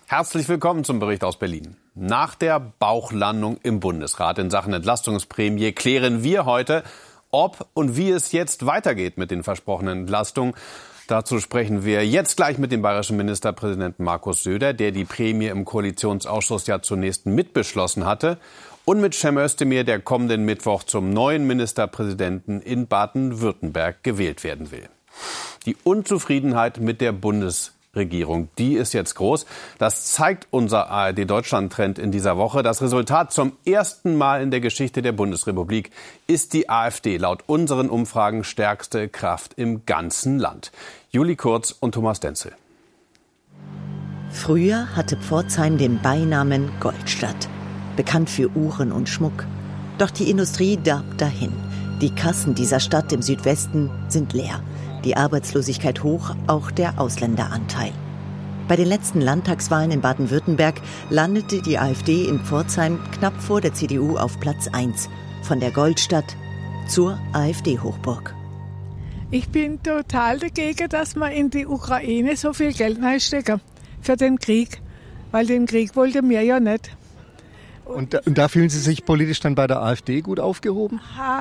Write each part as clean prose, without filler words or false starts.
Herzlich willkommen zum Bericht aus Berlin. Nach der Bauchlandung im Bundesrat in Sachen Entlastungsprämie klären wir heute, ob und wie es jetzt weitergeht mit den versprochenen Entlastungen. Dazu sprechen wir jetzt gleich mit dem bayerischen Ministerpräsidenten Markus Söder, der die Prämie im Koalitionsausschuss ja zunächst mitbeschlossen hatte, und mit Cem Özdemir, der kommenden Mittwoch zum neuen Ministerpräsidenten in Baden-Württemberg gewählt werden will. Die Unzufriedenheit mit der Bundesregierung, die ist jetzt groß. Das zeigt unser ARD-Deutschland-Trend in dieser Woche. Das Resultat: zum ersten Mal in der Geschichte der Bundesrepublik ist die AfD laut unseren Umfragen stärkste Kraft im ganzen Land. Juli Kurz und Thomas Denzel. Früher hatte Pforzheim den Beinamen Goldstadt, bekannt für Uhren und Schmuck. Doch die Industrie darbt dahin. Die Kassen dieser Stadt im Südwesten sind leer. Die Arbeitslosigkeit hoch, auch der Ausländeranteil. Bei den letzten Landtagswahlen in Baden-Württemberg landete die AfD in Pforzheim knapp vor der CDU auf Platz 1. Von der Goldstadt zur AfD-Hochburg. Ich bin total dagegen, dass man in die Ukraine so viel Geld reinstecken für den Krieg. Weil den Krieg wollten wir ja nicht. Und da fühlen Sie sich politisch dann bei der AfD gut aufgehoben?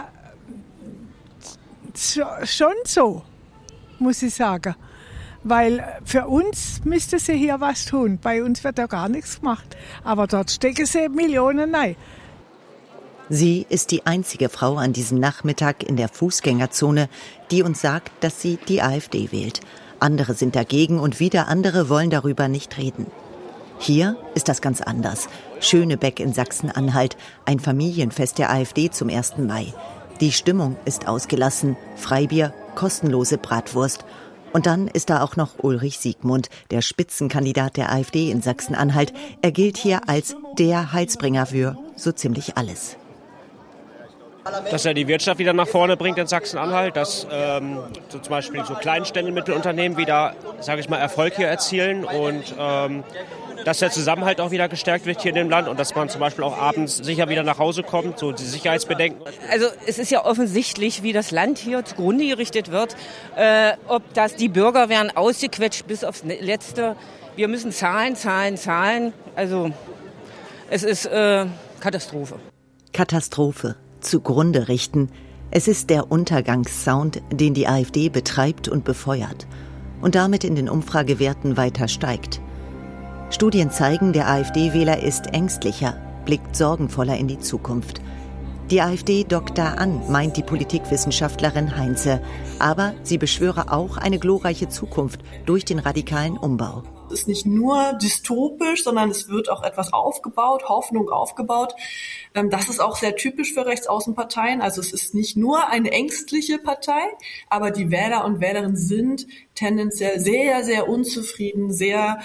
Schon so, muss ich sagen. Weil für uns müsste sie hier was tun. Bei uns wird ja gar nichts gemacht. Aber dort stecken sie Millionen rein. Sie ist die einzige Frau an diesem Nachmittag in der Fußgängerzone, die uns sagt, dass sie die AfD wählt. Andere sind dagegen und wieder andere wollen darüber nicht reden. Hier ist das ganz anders. Schönebeck in Sachsen-Anhalt, ein Familienfest der AfD zum 1. Mai. Die Stimmung ist ausgelassen, Freibier, kostenlose Bratwurst. Und dann ist da auch noch Ulrich Siegmund, der Spitzenkandidat der AfD in Sachsen-Anhalt. Er gilt hier als der Heilsbringer für so ziemlich alles. Dass er die Wirtschaft wieder nach vorne bringt in Sachsen-Anhalt, dass so zum Beispiel so Kleinstände, Mittelunternehmen wieder, sage ich mal, Erfolg hier erzielen und dass der Zusammenhalt auch wieder gestärkt wird hier in dem Land und dass man zum Beispiel auch abends sicher wieder nach Hause kommt, so die Sicherheitsbedenken. Also es ist ja offensichtlich, wie das Land hier zugrunde gerichtet wird, ob das die Bürger werden ausgequetscht bis aufs Letzte. Wir müssen zahlen. Also es ist Katastrophe. Katastrophe. Zugrunde richten. Es ist der Untergangssound, den die AfD betreibt und befeuert und damit in den Umfragewerten weiter steigt. Studien zeigen, der AfD-Wähler ist ängstlicher, blickt sorgenvoller in die Zukunft. Die AfD dockt da an, meint die Politikwissenschaftlerin Heinze, aber sie beschwöre auch eine glorreiche Zukunft durch den radikalen Umbau. Es ist nicht nur dystopisch, sondern es wird auch etwas aufgebaut, Hoffnung aufgebaut. Das ist auch sehr typisch für Rechtsaußenparteien. Also es ist nicht nur eine ängstliche Partei, aber die Wähler und Wählerinnen sind tendenziell sehr, sehr unzufrieden, sehr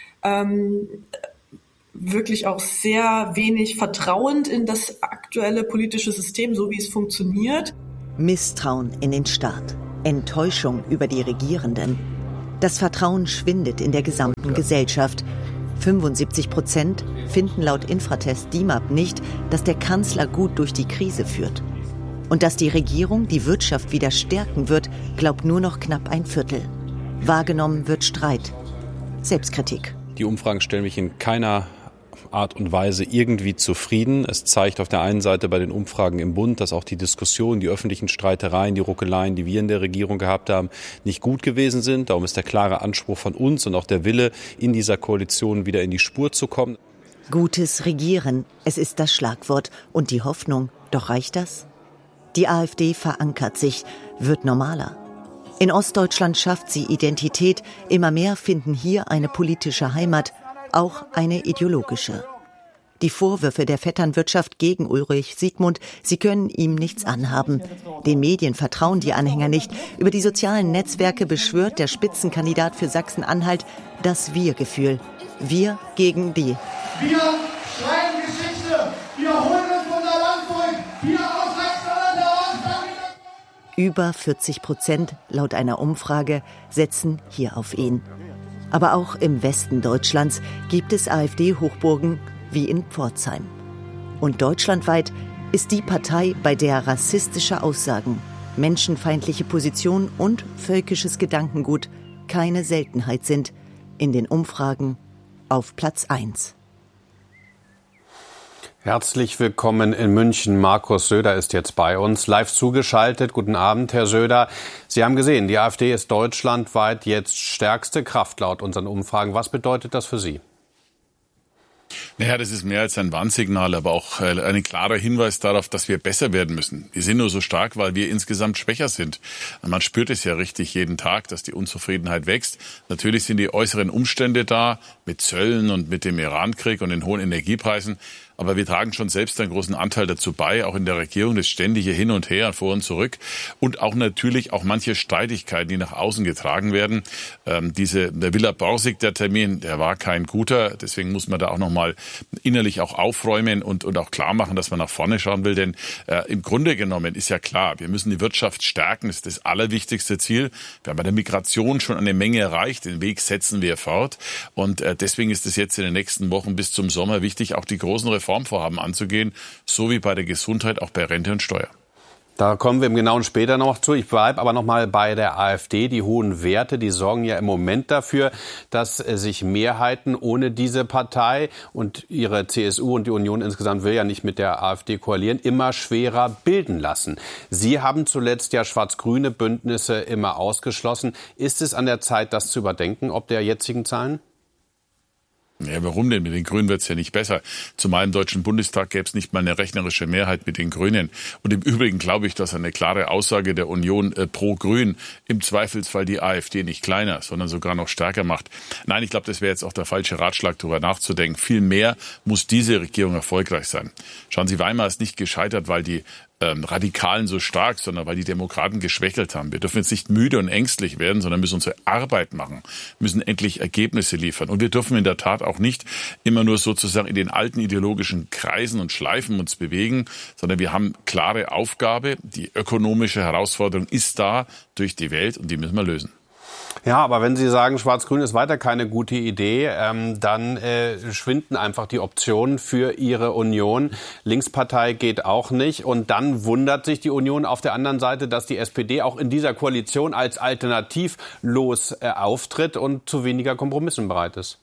wirklich auch sehr wenig vertrauend in das aktuelle politische System, so wie es funktioniert. Misstrauen in den Staat, Enttäuschung über die Regierenden. Das Vertrauen schwindet in der gesamten Gesellschaft. 75% finden laut Infratest DIMAP nicht, dass der Kanzler gut durch die Krise führt. Und dass die Regierung die Wirtschaft wieder stärken wird, glaubt nur noch knapp ein Viertel. Wahrgenommen wird Streit, Selbstkritik. Die Umfragen stellen mich in keiner Art und Weise irgendwie zufrieden. Es zeigt auf der einen Seite bei den Umfragen im Bund, dass auch die Diskussionen, die öffentlichen Streitereien, die Ruckeleien, die wir in der Regierung gehabt haben, nicht gut gewesen sind. Darum ist der klare Anspruch von uns und auch der Wille, in dieser Koalition wieder in die Spur zu kommen. Gutes Regieren, es ist das Schlagwort. Und die Hoffnung, doch reicht das? Die AfD verankert sich, wird normaler. In Ostdeutschland schafft sie Identität. Immer mehr finden hier eine politische Heimat, auch eine ideologische. Die Vorwürfe der Vetternwirtschaft gegen Ulrich Siegmund, sie können ihm nichts anhaben. Den Medien vertrauen die Anhänger nicht. Über die sozialen Netzwerke beschwört der Spitzenkandidat für Sachsen-Anhalt das Wir-Gefühl. Wir gegen die. Wir schreiben Geschichte. Wir holen uns unser Land zurück. Wir aus Sachsen-Anhalt heraus. Über 40% laut einer Umfrage setzen hier auf ihn. Aber auch im Westen Deutschlands gibt es AfD-Hochburgen wie in Pforzheim. Und deutschlandweit ist die Partei, bei der rassistische Aussagen, menschenfeindliche Positionen und völkisches Gedankengut keine Seltenheit sind, in den Umfragen auf Platz 1. Herzlich willkommen in München. Markus Söder ist jetzt bei uns, live zugeschaltet. Guten Abend, Herr Söder. Sie haben gesehen, die AfD ist deutschlandweit jetzt stärkste Kraft laut unseren Umfragen. Was bedeutet das für Sie? Naja, das ist mehr als ein Warnsignal, aber auch ein klarer Hinweis darauf, dass wir besser werden müssen. Wir sind nur so stark, weil wir insgesamt schwächer sind. Man spürt es ja richtig jeden Tag, dass die Unzufriedenheit wächst. Natürlich sind die äußeren Umstände da, mit Zöllen und mit dem Irankrieg und den hohen Energiepreisen. Aber wir tragen schon selbst einen großen Anteil dazu bei, auch in der Regierung, das ständige Hin und Her, vor und zurück. Und auch natürlich auch manche Streitigkeiten, die nach außen getragen werden. Der Villa Borsig, der Termin, der war kein guter. Deswegen muss man da auch nochmal innerlich auch aufräumen und auch klar machen, dass man nach vorne schauen will. Denn im Grunde genommen ist ja klar, wir müssen die Wirtschaft stärken. Das ist das allerwichtigste Ziel. Wir haben bei der Migration schon eine Menge erreicht. Den Weg setzen wir fort. Und deswegen ist es jetzt in den nächsten Wochen bis zum Sommer wichtig, auch die großen Reformvorhaben anzugehen, so wie bei der Gesundheit, auch bei Rente und Steuer. Da kommen wir im Genauen später noch zu. Ich bleibe aber noch mal bei der AfD. Die hohen Werte, die sorgen ja im Moment dafür, dass sich Mehrheiten ohne diese Partei und ihre CSU und die Union insgesamt will ja nicht mit der AfD koalieren, immer schwerer bilden lassen. Sie haben zuletzt ja schwarz-grüne Bündnisse immer ausgeschlossen. Ist es an der Zeit, das zu überdenken, ob der jetzigen Zahlen? Ja, warum denn? Mit den Grünen wird's ja nicht besser. Zumal im Deutschen Bundestag gäbe es nicht mal eine rechnerische Mehrheit mit den Grünen. Und im Übrigen glaube ich, dass eine klare Aussage der Union pro Grün im Zweifelsfall die AfD nicht kleiner, sondern sogar noch stärker macht. Nein, ich glaube, das wäre jetzt auch der falsche Ratschlag, darüber nachzudenken. Vielmehr muss diese Regierung erfolgreich sein. Schauen Sie, Weimar ist nicht gescheitert, weil die Radikalen so stark, sondern weil die Demokraten geschwächelt haben. Wir dürfen jetzt nicht müde und ängstlich werden, sondern müssen unsere Arbeit machen, müssen endlich Ergebnisse liefern. Und wir dürfen in der Tat auch nicht immer nur sozusagen in den alten ideologischen Kreisen und Schleifen uns bewegen, sondern wir haben klare Aufgabe. Die ökonomische Herausforderung ist da durch die Welt und die müssen wir lösen. Ja, aber wenn Sie sagen, Schwarz-Grün ist weiter keine gute Idee, dann schwinden einfach die Optionen für Ihre Union. Linkspartei geht auch nicht. Und dann wundert sich die Union auf der anderen Seite, dass die SPD auch in dieser Koalition als alternativlos auftritt und zu weniger Kompromissen bereit ist.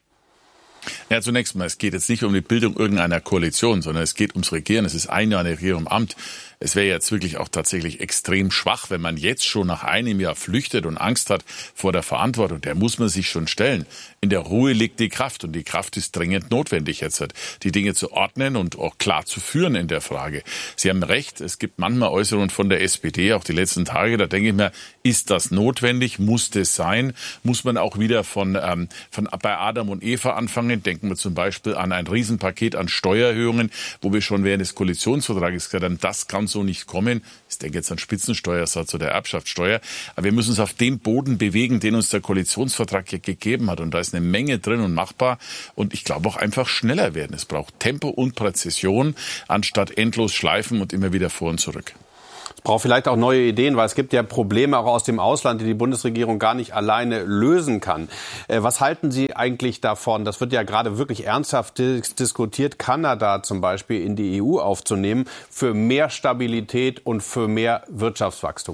Ja, zunächst mal, es geht jetzt nicht um die Bildung irgendeiner Koalition, sondern es geht ums Regieren. Es ist ein Jahr eine Regierung im Amt. Es wäre jetzt wirklich auch tatsächlich extrem schwach, wenn man jetzt schon nach einem Jahr flüchtet und Angst hat vor der Verantwortung. Der muss man sich schon stellen. In der Ruhe liegt die Kraft und die Kraft ist dringend notwendig jetzt, die Dinge zu ordnen und auch klar zu führen in der Frage. Sie haben recht, es gibt manchmal Äußerungen von der SPD, auch die letzten Tage, da denke ich mir, ist das notwendig? Muss das sein? Muss man auch wieder von bei Adam und Eva anfangen? Denken wir zum Beispiel an ein Riesenpaket an Steuererhöhungen, wo wir schon während des Koalitionsvertrages gesagt haben, das kann so nicht kommen. Ich denke jetzt an Spitzensteuersatz oder Erbschaftssteuer. Aber wir müssen uns auf den Boden bewegen, den uns der Koalitionsvertrag gegeben hat. Und da ist eine Menge drin und machbar. Und ich glaube auch einfach schneller werden. Es braucht Tempo und Präzision, anstatt endlos schleifen und immer wieder vor und zurück. Es braucht vielleicht auch neue Ideen, weil es gibt ja Probleme auch aus dem Ausland, die die Bundesregierung gar nicht alleine lösen kann. Was halten Sie eigentlich davon? Das wird ja gerade wirklich ernsthaft diskutiert, Kanada zum Beispiel in die EU aufzunehmen, für mehr Stabilität und für mehr Wirtschaftswachstum.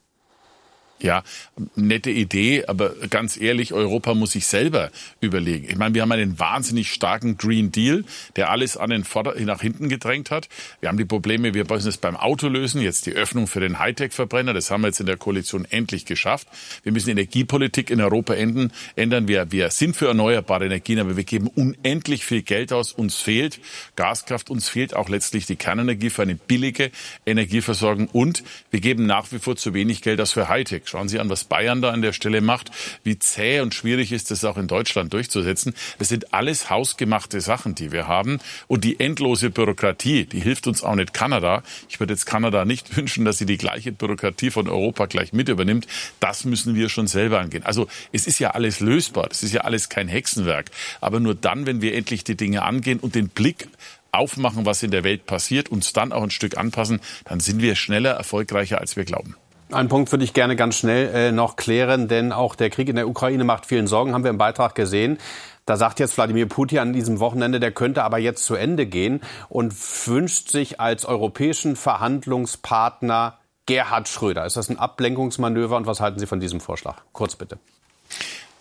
Ja, nette Idee, aber ganz ehrlich, Europa muss sich selber überlegen. Ich meine, wir haben einen wahnsinnig starken Green Deal, der alles nach hinten gedrängt hat. Wir haben die Probleme, wir müssen es beim Auto lösen, jetzt die Öffnung für den Hightech-Verbrenner, das haben wir jetzt in der Koalition endlich geschafft. Wir müssen Energiepolitik in Europa ändern. Wir sind für erneuerbare Energien, aber wir geben unendlich viel Geld aus. Uns fehlt Gaskraft, uns fehlt auch letztlich die Kernenergie für eine billige Energieversorgung und wir geben nach wie vor zu wenig Geld aus für Hightech. Schauen Sie an, was Bayern da an der Stelle macht, wie zäh und schwierig ist es auch in Deutschland durchzusetzen. Das sind alles hausgemachte Sachen, die wir haben. Und die endlose Bürokratie, die hilft uns auch nicht Kanada. Ich würde jetzt Kanada nicht wünschen, dass sie die gleiche Bürokratie von Europa gleich mit übernimmt. Das müssen wir schon selber angehen. Also es ist ja alles lösbar, es ist ja alles kein Hexenwerk. Aber nur dann, wenn wir endlich die Dinge angehen und den Blick aufmachen, was in der Welt passiert, uns dann auch ein Stück anpassen, dann sind wir schneller, erfolgreicher, als wir glauben. Einen Punkt würde ich gerne ganz schnell noch klären, denn auch der Krieg in der Ukraine macht vielen Sorgen, haben wir im Beitrag gesehen. Da sagt jetzt Wladimir Putin an diesem Wochenende, der könnte aber jetzt zu Ende gehen und wünscht sich als europäischen Verhandlungspartner Gerhard Schröder. Ist das ein Ablenkungsmanöver und was halten Sie von diesem Vorschlag? Kurz bitte.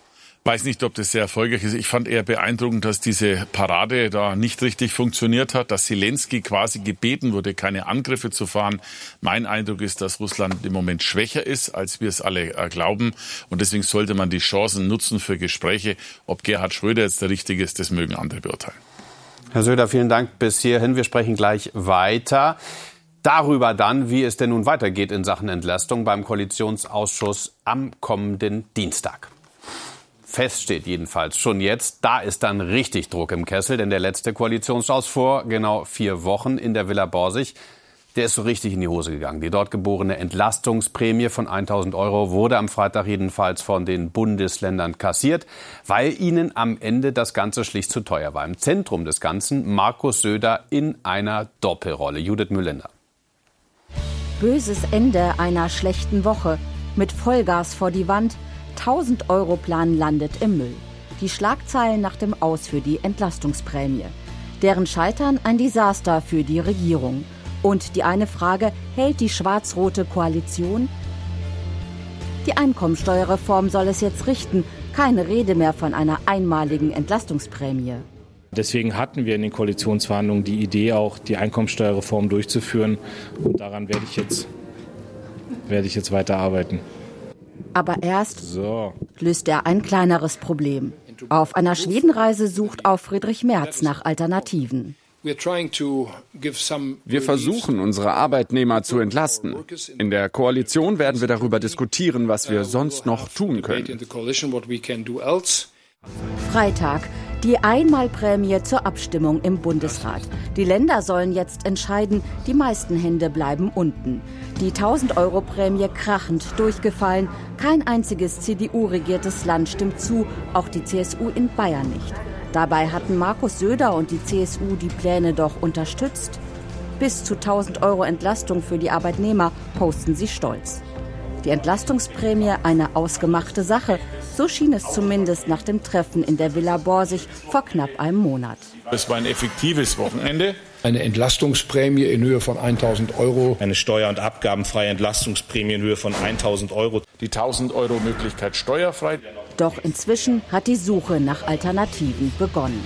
weiß nicht, ob das sehr erfolgreich ist. Ich fand eher beeindruckend, dass diese Parade da nicht richtig funktioniert hat, dass Zelensky quasi gebeten wurde, keine Angriffe zu fahren. Mein Eindruck ist, dass Russland im Moment schwächer ist, als wir es alle glauben. Und deswegen sollte man die Chancen nutzen für Gespräche. Ob Gerhard Schröder jetzt der Richtige ist, das mögen andere beurteilen. Herr Söder, vielen Dank bis hierhin. Wir sprechen gleich weiter. Darüber dann, wie es denn nun weitergeht in Sachen Entlastung beim Koalitionsausschuss am kommenden Dienstag. Fest steht jedenfalls schon jetzt, da ist dann richtig Druck im Kessel, denn der letzte Koalitionsausschuss vor genau 4 Wochen in der Villa Borsig, der ist so richtig in die Hose gegangen. Die dort geborene Entlastungsprämie von 1.000 € wurde am Freitag jedenfalls von den Bundesländern kassiert, weil ihnen am Ende das Ganze schlicht zu teuer war. Im Zentrum des Ganzen Markus Söder in einer Doppelrolle. Judith Mühlender. Böses Ende einer schlechten Woche. Mit Vollgas vor die Wand. 1.000-Euro-Plan landet im Müll. Die Schlagzeilen nach dem Aus für die Entlastungsprämie. Deren Scheitern ein Desaster für die Regierung. Und die eine Frage, hält die schwarz-rote Koalition? Die Einkommensteuerreform soll es jetzt richten. Keine Rede mehr von einer einmaligen Entlastungsprämie. Deswegen hatten wir in den Koalitionsverhandlungen die Idee, auch die Einkommensteuerreform durchzuführen. Und daran werde ich jetzt weiterarbeiten. Aber erst löst er ein kleineres Problem. Auf einer Schwedenreise sucht auch Friedrich Merz nach Alternativen. Wir versuchen, unsere Arbeitnehmer zu entlasten. In der Koalition werden wir darüber diskutieren, was wir sonst noch tun können. Freitag. Die Einmalprämie zur Abstimmung im Bundesrat. Die Länder sollen jetzt entscheiden, die meisten Hände bleiben unten. Die 1.000-Euro-Prämie krachend durchgefallen. Kein einziges CDU-regiertes Land stimmt zu, auch die CSU in Bayern nicht. Dabei hatten Markus Söder und die CSU die Pläne doch unterstützt. Bis zu 1.000 € Entlastung für die Arbeitnehmer posten sie stolz. Die Entlastungsprämie eine ausgemachte Sache. So schien es zumindest nach dem Treffen in der Villa Borsig vor knapp einem Monat. Es war ein effektives Wochenende. Eine Entlastungsprämie in Höhe von 1.000 €. Eine steuer- und abgabenfreie Entlastungsprämie in Höhe von 1.000 €. Die 1.000 € Möglichkeit steuerfrei. Doch inzwischen hat die Suche nach Alternativen begonnen.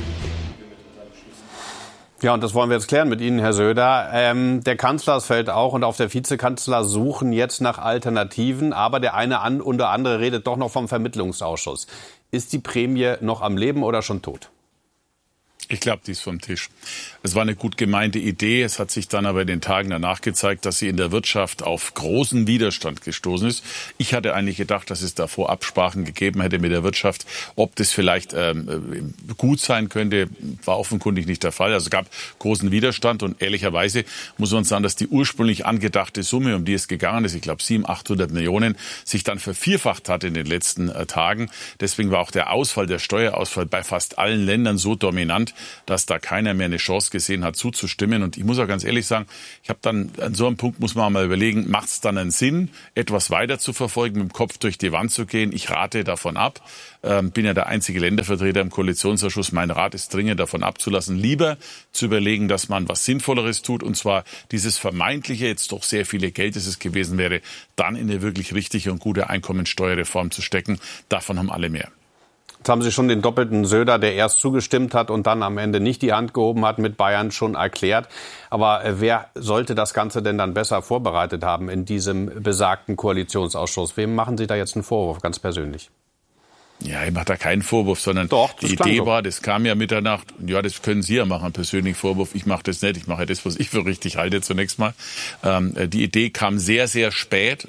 Ja, und das wollen wir jetzt klären mit Ihnen, Herr Söder. Der Kanzler, es fällt auch, und auch der Vizekanzler suchen jetzt nach Alternativen. Aber der eine oder andere redet doch noch vom Vermittlungsausschuss. Ist die Prämie noch am Leben oder schon tot? Ich glaube, die ist vom Tisch. Es war eine gut gemeinte Idee. Es hat sich dann aber in den Tagen danach gezeigt, dass sie in der Wirtschaft auf großen Widerstand gestoßen ist. Ich hatte eigentlich gedacht, dass es davor Absprachen gegeben hätte mit der Wirtschaft. Ob das vielleicht gut sein könnte, war offenkundig nicht der Fall. Also es gab großen Widerstand und ehrlicherweise muss man sagen, dass die ursprünglich angedachte Summe, um die es gegangen ist, ich glaube 700-800 Millionen, sich dann vervierfacht hat in den letzten Tagen. Deswegen war auch der Ausfall, der Steuerausfall bei fast allen Ländern so dominant, dass da keiner mehr eine Chance gesehen hat, zuzustimmen. Und ich muss auch ganz ehrlich sagen, ich habe dann an so einem Punkt, muss man mal überlegen, macht es dann einen Sinn, etwas weiter zu verfolgen, mit dem Kopf durch die Wand zu gehen? Ich rate davon ab. Bin ja der einzige Ländervertreter im Koalitionsausschuss. Mein Rat ist dringend davon abzulassen, lieber zu überlegen, dass man was Sinnvolleres tut, und zwar dieses vermeintliche, jetzt doch sehr viele Geld, das es gewesen wäre, dann in eine wirklich richtige und gute Einkommensteuerreform zu stecken. Davon haben alle mehr. Jetzt haben Sie schon den doppelten Söder, der erst zugestimmt hat und dann am Ende nicht die Hand gehoben hat, mit Bayern schon erklärt. Aber wer sollte das Ganze denn dann besser vorbereitet haben in diesem besagten Koalitionsausschuss? Wem machen Sie da jetzt einen Vorwurf, ganz persönlich? Ja, ich mache da keinen Vorwurf, sondern die Idee war, das kam ja Mitternacht. Ja, das können Sie ja machen, einen persönlichen Vorwurf. Ich mache das nicht. Ich mache das, was ich für richtig halte zunächst mal. Die Idee kam sehr, sehr spät,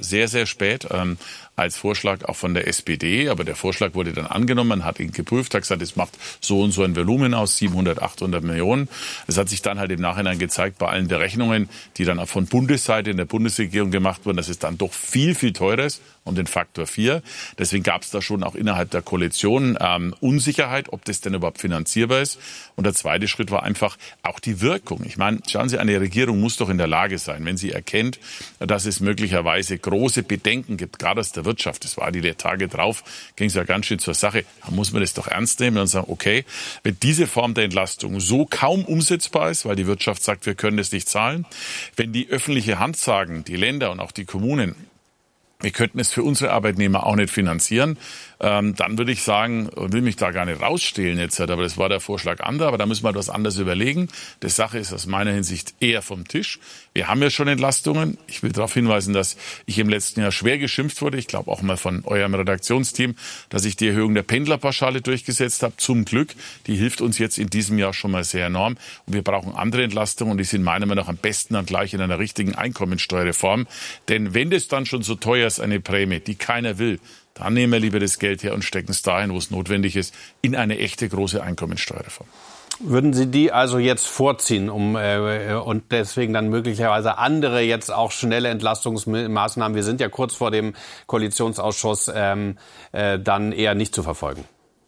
als Vorschlag auch von der SPD. Aber der Vorschlag wurde dann angenommen, man hat ihn geprüft, hat gesagt, es macht so und so ein Volumen aus, 700, 800 Millionen. Es hat sich dann halt im Nachhinein gezeigt, bei allen Berechnungen, die dann auch von Bundesseite in der Bundesregierung gemacht wurden, dass es dann doch viel, viel teurer ist, um den Faktor 4. Deswegen gab es da schon auch innerhalb der Koalition Unsicherheit, ob das denn überhaupt finanzierbar ist. Und der zweite Schritt war einfach auch die Wirkung. Ich meine, schauen Sie, eine Regierung muss doch in der Lage sein, wenn sie erkennt, dass es möglicherweise große Bedenken gibt, gerade aus der Wirtschaft. Das war die Tage drauf, ging es ja ganz schön zur Sache. Da muss man das doch ernst nehmen und sagen, okay, wenn diese Form der Entlastung so kaum umsetzbar ist, weil die Wirtschaft sagt, wir können das nicht zahlen, wenn die öffentliche Hand sagen, die Länder und auch die Kommunen, wir könnten es für unsere Arbeitnehmer auch nicht finanzieren, dann würde ich sagen, will mich da gar nicht rausstehlen jetzt, aber das war der Vorschlag anderer, aber da müssen wir etwas anderes überlegen. Die Sache ist aus meiner Hinsicht eher vom Tisch. Wir haben ja schon Entlastungen. Ich will darauf hinweisen, dass ich im letzten Jahr schwer geschimpft wurde, ich glaube auch mal von eurem Redaktionsteam, dass ich die Erhöhung der Pendlerpauschale durchgesetzt habe. Zum Glück, die hilft uns jetzt in diesem Jahr schon mal sehr enorm. Und wir brauchen andere Entlastungen und die sind meiner Meinung nach am besten dann gleich in einer richtigen Einkommensteuerreform. Denn wenn das dann schon so teuer ist, eine Prämie, die keiner will, dann nehmen wir lieber das Geld her und stecken es dahin, wo es notwendig ist, in eine echte große Einkommensteuerreform. Würden Sie die also jetzt vorziehen und deswegen dann möglicherweise andere jetzt auch schnelle Entlastungsmaßnahmen, wir sind ja kurz vor dem Koalitionsausschuss, dann eher nicht zu verfolgen?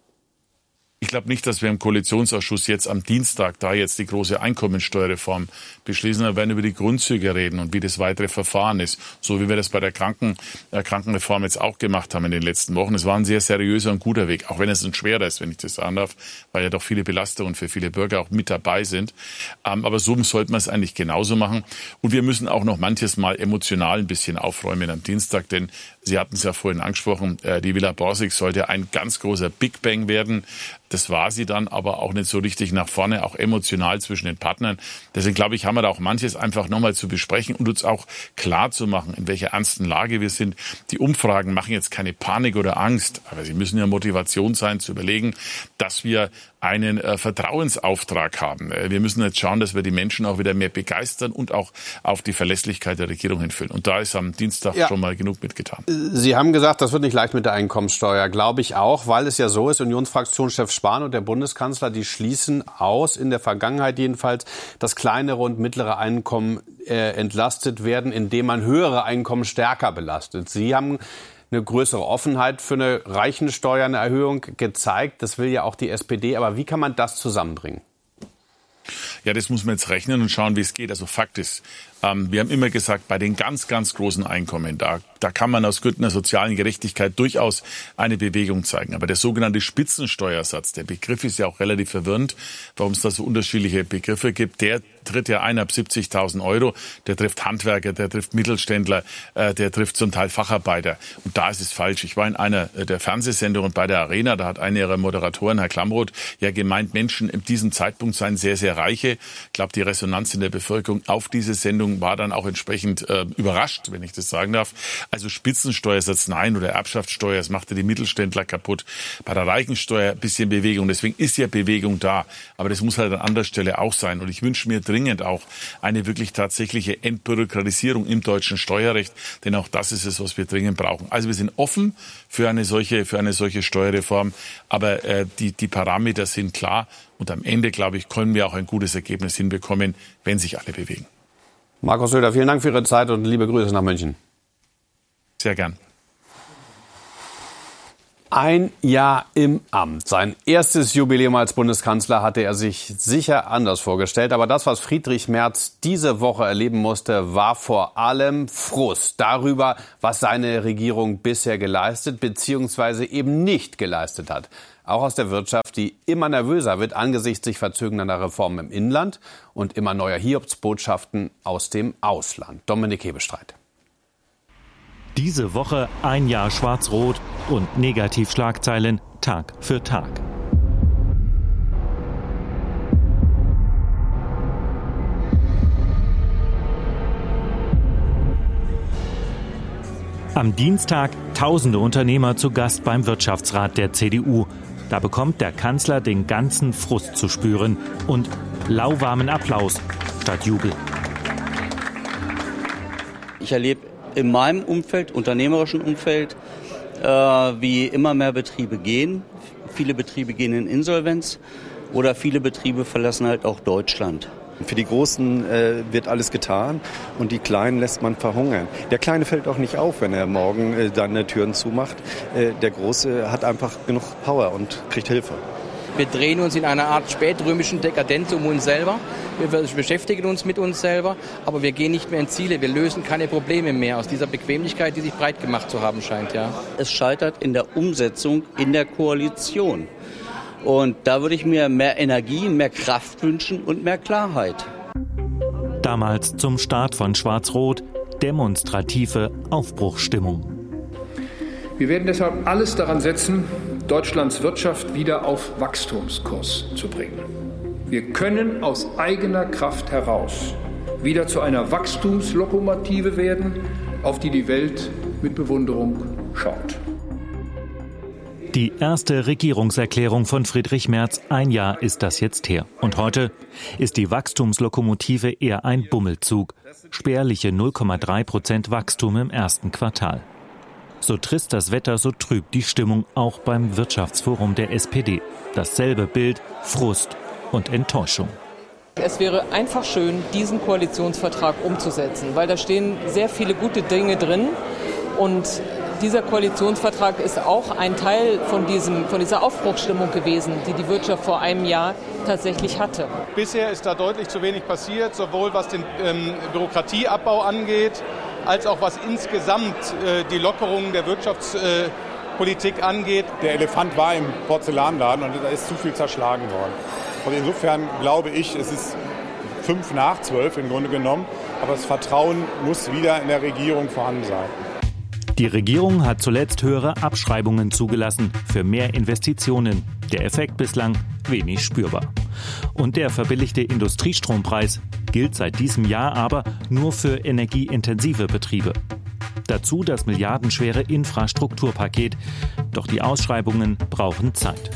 Ich glaube nicht, dass wir im Koalitionsausschuss jetzt am Dienstag da jetzt die große Einkommensteuerreform beschließen. Wir werden über die Grundzüge reden und wie das weitere Verfahren ist. So wie wir das bei der Krankenreform jetzt auch gemacht haben in den letzten Wochen. Es war ein sehr seriöser und guter Weg, auch wenn es ein schwerer ist, wenn ich das sagen darf, weil ja doch viele Belastungen für viele Bürger auch mit dabei sind. Aber so sollte man es eigentlich genauso machen. Und wir müssen auch noch manches Mal emotional ein bisschen aufräumen am Dienstag, denn Sie hatten es ja vorhin angesprochen, die Villa Borsig sollte ein ganz großer Big Bang werden. Das war sie dann aber auch nicht so richtig nach vorne, auch emotional zwischen den Partnern. Deswegen glaube ich, haben wir da auch manches einfach nochmal zu besprechen und uns auch klar zu machen, in welcher ernsten Lage wir sind. Die Umfragen machen jetzt keine Panik oder Angst, aber sie müssen ja Motivation sein, zu überlegen, dass wir einen Vertrauensauftrag haben. Wir müssen jetzt schauen, dass wir die Menschen auch wieder mehr begeistern und auch auf die Verlässlichkeit der Regierung hinführen. Und da ist am Dienstag schon mal genug mitgetan. Sie haben gesagt, das wird nicht leicht mit der Einkommensteuer. Glaube ich auch, weil es ja so ist, Unionsfraktionschef Spahn und der Bundeskanzler, die schließen aus, in der Vergangenheit jedenfalls, dass kleinere und mittlere Einkommen entlastet werden, indem man höhere Einkommen stärker belastet. Sie haben eine größere Offenheit für eine Reichensteuererhöhung gezeigt. Das will ja auch die SPD. Aber wie kann man das zusammenbringen? Ja, das muss man jetzt rechnen und schauen, wie es geht. Also Fakt ist, wir haben immer gesagt, bei den ganz, ganz großen Einkommen, da kann man aus Gründen der sozialen Gerechtigkeit durchaus eine Bewegung zeigen. Aber der sogenannte Spitzensteuersatz, der Begriff ist ja auch relativ verwirrend, warum es da so unterschiedliche Begriffe gibt. Der tritt ja ein ab 70.000 Euro. Der trifft Handwerker, der trifft Mittelständler, der trifft zum Teil Facharbeiter. Und da ist es falsch. Ich war in einer der Fernsehsendungen bei der Arena, da hat einer ihrer Moderatoren, Herr Klamroth, ja gemeint, Menschen in diesem Zeitpunkt seien sehr, sehr reiche. Ich glaube, die Resonanz in der Bevölkerung auf diese Sendung war dann auch entsprechend überrascht, wenn ich das sagen darf. Also Spitzensteuersatz nein oder Erbschaftssteuer, das machte die Mittelständler kaputt. Bei der Reichensteuer ein bisschen Bewegung, deswegen ist ja Bewegung da. Aber das muss halt an anderer Stelle auch sein. Und ich wünsche mir dringend auch eine wirklich tatsächliche Entbürokratisierung im deutschen Steuerrecht, denn auch das ist es, was wir dringend brauchen. Also wir sind offen für eine solche Steuerreform, aber die Parameter sind klar und am Ende, glaube ich, können wir auch ein gutes Ergebnis hinbekommen, wenn sich alle bewegen. Markus Söder, vielen Dank für Ihre Zeit und liebe Grüße nach München. Sehr gern. Ein Jahr im Amt. Sein erstes Jubiläum als Bundeskanzler hatte er sich sicher anders vorgestellt. Aber das, was Friedrich Merz diese Woche erleben musste, war vor allem Frust darüber, was seine Regierung bisher geleistet bzw. eben nicht geleistet hat. Auch aus der Wirtschaft, die immer nervöser wird angesichts sich verzögernder Reformen im Inland und immer neuer Hiobsbotschaften aus dem Ausland. Dominik Hebestreit. Diese Woche ein Jahr Schwarz-Rot und Negativschlagzeilen Tag für Tag. Am Dienstag tausende Unternehmer zu Gast beim Wirtschaftsrat der CDU. Da bekommt der Kanzler den ganzen Frust zu spüren und lauwarmen Applaus statt Jubel. Ich erlebe in meinem Umfeld, unternehmerischen Umfeld, wie immer mehr Betriebe gehen. Viele Betriebe gehen in Insolvenz oder viele Betriebe verlassen halt auch Deutschland. Für die Großen wird alles getan und die Kleinen lässt man verhungern. Der Kleine fällt auch nicht auf, wenn er morgen seine Türen zumacht. Der Große hat einfach genug Power und kriegt Hilfe. Wir drehen uns in einer Art spätrömischen Dekadenz um uns selber. Wir beschäftigen uns mit uns selber, aber wir gehen nicht mehr in Ziele. Wir lösen keine Probleme mehr aus dieser Bequemlichkeit, die sich breit gemacht zu haben scheint. Ja. Es scheitert in der Umsetzung in der Koalition. Und da würde ich mir mehr Energie, mehr Kraft wünschen und mehr Klarheit. Damals zum Start von Schwarz-Rot demonstrative Aufbruchsstimmung. Wir werden deshalb alles daran setzen, Deutschlands Wirtschaft wieder auf Wachstumskurs zu bringen. Wir können aus eigener Kraft heraus wieder zu einer Wachstumslokomotive werden, auf die die Welt mit Bewunderung schaut. Die erste Regierungserklärung von Friedrich Merz, ein Jahr ist das jetzt her. Und heute ist die Wachstumslokomotive eher ein Bummelzug. Spärliche 0,3% Wachstum im ersten Quartal. So trist das Wetter, so trüb die Stimmung auch beim Wirtschaftsforum der SPD. Dasselbe Bild, Frust und Enttäuschung. Es wäre einfach schön, diesen Koalitionsvertrag umzusetzen, weil da stehen sehr viele gute Dinge drin. Und dieser Koalitionsvertrag ist auch ein Teil von dieser Aufbruchsstimmung gewesen, die die Wirtschaft vor einem Jahr tatsächlich hatte. Bisher ist da deutlich zu wenig passiert, sowohl was den Bürokratieabbau angeht, als auch was insgesamt die Lockerung der Wirtschaftspolitik angeht. Der Elefant war im Porzellanladen und da ist zu viel zerschlagen worden. Und insofern glaube ich, es ist 11:55 im Grunde genommen, aber das Vertrauen muss wieder in der Regierung vorhanden sein. Die Regierung hat zuletzt höhere Abschreibungen zugelassen für mehr Investitionen. Der Effekt bislang wenig spürbar. Und der verbilligte Industriestrompreis gilt seit diesem Jahr aber nur für energieintensive Betriebe. Dazu das milliardenschwere Infrastrukturpaket. Doch die Ausschreibungen brauchen Zeit.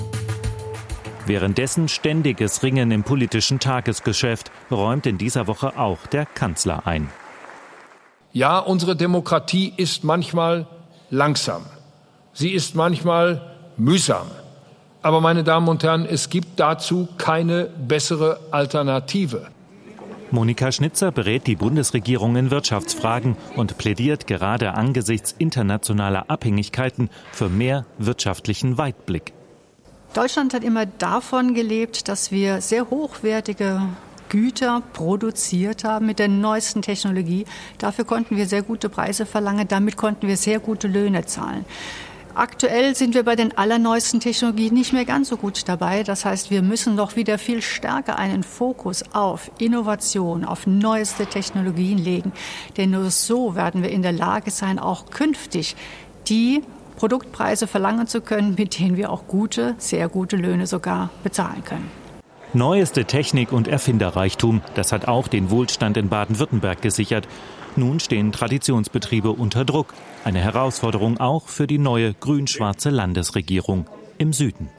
Währenddessen ständiges Ringen im politischen Tagesgeschäft räumt in dieser Woche auch der Kanzler ein. Ja, unsere Demokratie ist manchmal langsam. Sie ist manchmal mühsam. Aber, meine Damen und Herren, es gibt dazu keine bessere Alternative. Monika Schnitzer berät die Bundesregierung in Wirtschaftsfragen und plädiert gerade angesichts internationaler Abhängigkeiten für mehr wirtschaftlichen Weitblick. Deutschland hat immer davon gelebt, dass wir sehr hochwertige Güter produziert haben mit der neuesten Technologie. Dafür konnten wir sehr gute Preise verlangen, damit konnten wir sehr gute Löhne zahlen. Aktuell sind wir bei den allerneuesten Technologien nicht mehr ganz so gut dabei. Das heißt, wir müssen noch wieder viel stärker einen Fokus auf Innovation, auf neueste Technologien legen. Denn nur so werden wir in der Lage sein, auch künftig die Produktpreise verlangen zu können, mit denen wir auch gute, sehr gute Löhne sogar bezahlen können. Neueste Technik und Erfinderreichtum, das hat auch den Wohlstand in Baden-Württemberg gesichert. Nun stehen Traditionsbetriebe unter Druck. Eine Herausforderung auch für die neue grün-schwarze Landesregierung im Süden.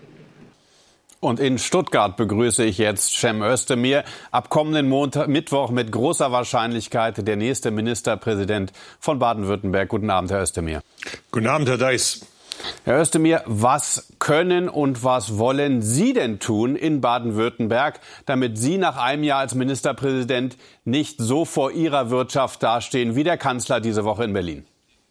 Und in Stuttgart begrüße ich jetzt Cem Özdemir. Ab kommenden Mittwoch mit großer Wahrscheinlichkeit der nächste Ministerpräsident von Baden-Württemberg. Guten Abend, Herr Özdemir. Guten Abend, Herr Deiß. Herr Özdemir, was können und was wollen Sie denn tun in Baden-Württemberg, damit Sie nach einem Jahr als Ministerpräsident nicht so vor Ihrer Wirtschaft dastehen wie der Kanzler diese Woche in Berlin?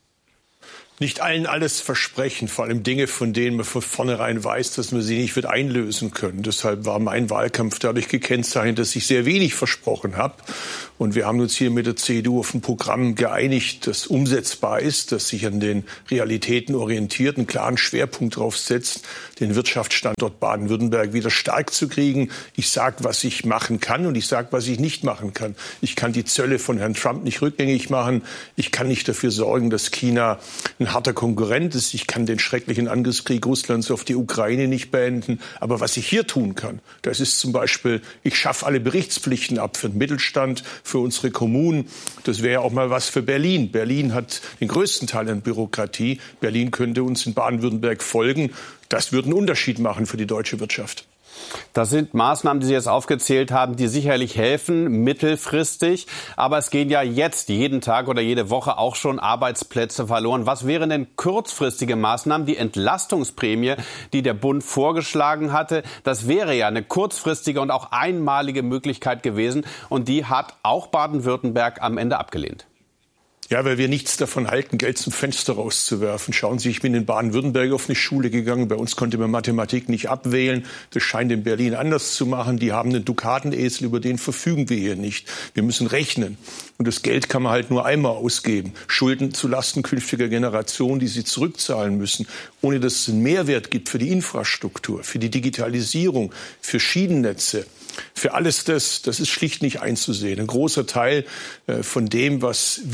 Nicht allen alles versprechen, vor allem Dinge, von denen man von vornherein weiß, dass man sie nicht wird einlösen können. Deshalb war mein Wahlkampf dadurch gekennzeichnet, dass ich sehr wenig versprochen habe. Und wir haben uns hier mit der CDU auf ein Programm geeinigt, das umsetzbar ist, das sich an den Realitäten orientiert, einen klaren Schwerpunkt drauf setzt, den Wirtschaftsstandort Baden-Württemberg wieder stark zu kriegen. Ich sage, was ich machen kann und ich sage, was ich nicht machen kann. Ich kann die Zölle von Herrn Trump nicht rückgängig machen. Ich kann nicht dafür sorgen, dass China ein harter Konkurrent ist. Ich kann den schrecklichen Angriffskrieg Russlands auf die Ukraine nicht beenden. Aber was ich hier tun kann, das ist zum Beispiel, ich schaffe alle Berichtspflichten ab für den Mittelstand, für unsere Kommunen. Das wäre auch mal was für Berlin. Berlin hat den größten Teil an Bürokratie. Berlin könnte uns in Baden-Württemberg folgen. Das würde einen Unterschied machen für die deutsche Wirtschaft. Das sind Maßnahmen, die Sie jetzt aufgezählt haben, die sicherlich helfen, mittelfristig. Aber es gehen ja jetzt jeden Tag oder jede Woche auch schon Arbeitsplätze verloren. Was wären denn kurzfristige Maßnahmen? Die Entlastungsprämie, die der Bund vorgeschlagen hatte, das wäre ja eine kurzfristige und auch einmalige Möglichkeit gewesen. Und die hat auch Baden-Württemberg am Ende abgelehnt. Ja, weil wir nichts davon halten, Geld zum Fenster rauszuwerfen. Schauen Sie, ich bin in Baden-Württemberg auf eine Schule gegangen. Bei uns konnte man Mathematik nicht abwählen. Das scheint in Berlin anders zu machen. Die haben einen Dukatenesel, über den verfügen wir hier nicht. Wir müssen rechnen. Und das Geld kann man halt nur einmal ausgeben. Schulden zulasten künftiger Generationen, die sie zurückzahlen müssen, ohne dass es einen Mehrwert gibt für die Infrastruktur, für die Digitalisierung, für Schienennetze. Für alles das ist schlicht nicht einzusehen. Ein großer Teil von dem, was wir auch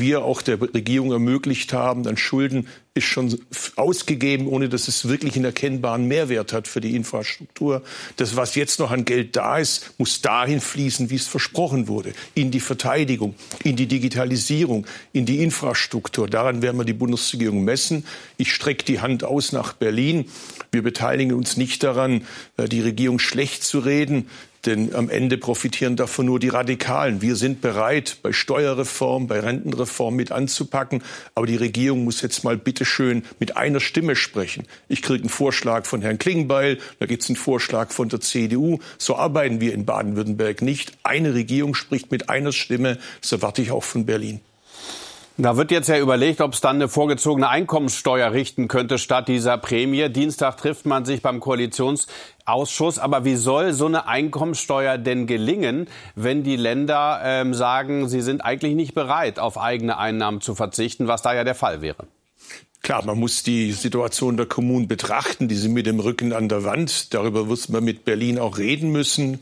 der Regierung ermöglicht haben, an Schulden ist schon ausgegeben, ohne dass es wirklich einen erkennbaren Mehrwert hat für die Infrastruktur. Das, was jetzt noch an Geld da ist, muss dahin fließen, wie es versprochen wurde. In die Verteidigung, in die Digitalisierung, in die Infrastruktur. Daran werden wir die Bundesregierung messen. Ich strecke die Hand aus nach Berlin. Wir beteiligen uns nicht daran, die Regierung schlecht zu reden. Denn am Ende profitieren davon nur die Radikalen. Wir sind bereit, bei Steuerreform, bei Rentenreform mit anzupacken. Aber die Regierung muss jetzt mal bitteschön mit einer Stimme sprechen. Ich kriege einen Vorschlag von Herrn Klingbeil, da gibt es einen Vorschlag von der CDU. So arbeiten wir in Baden-Württemberg nicht. Eine Regierung spricht mit einer Stimme. Das erwarte ich auch von Berlin. Da wird jetzt ja überlegt, ob es dann eine vorgezogene Einkommenssteuer richten könnte statt dieser Prämie. Dienstag trifft man sich beim Koalitionsausschuss. Aber wie soll so eine Einkommenssteuer denn gelingen, wenn die Länder sagen, sie sind eigentlich nicht bereit, auf eigene Einnahmen zu verzichten, was da ja der Fall wäre? Klar, man muss die Situation der Kommunen betrachten. Die sind mit dem Rücken an der Wand. Darüber wird man mit Berlin auch reden müssen.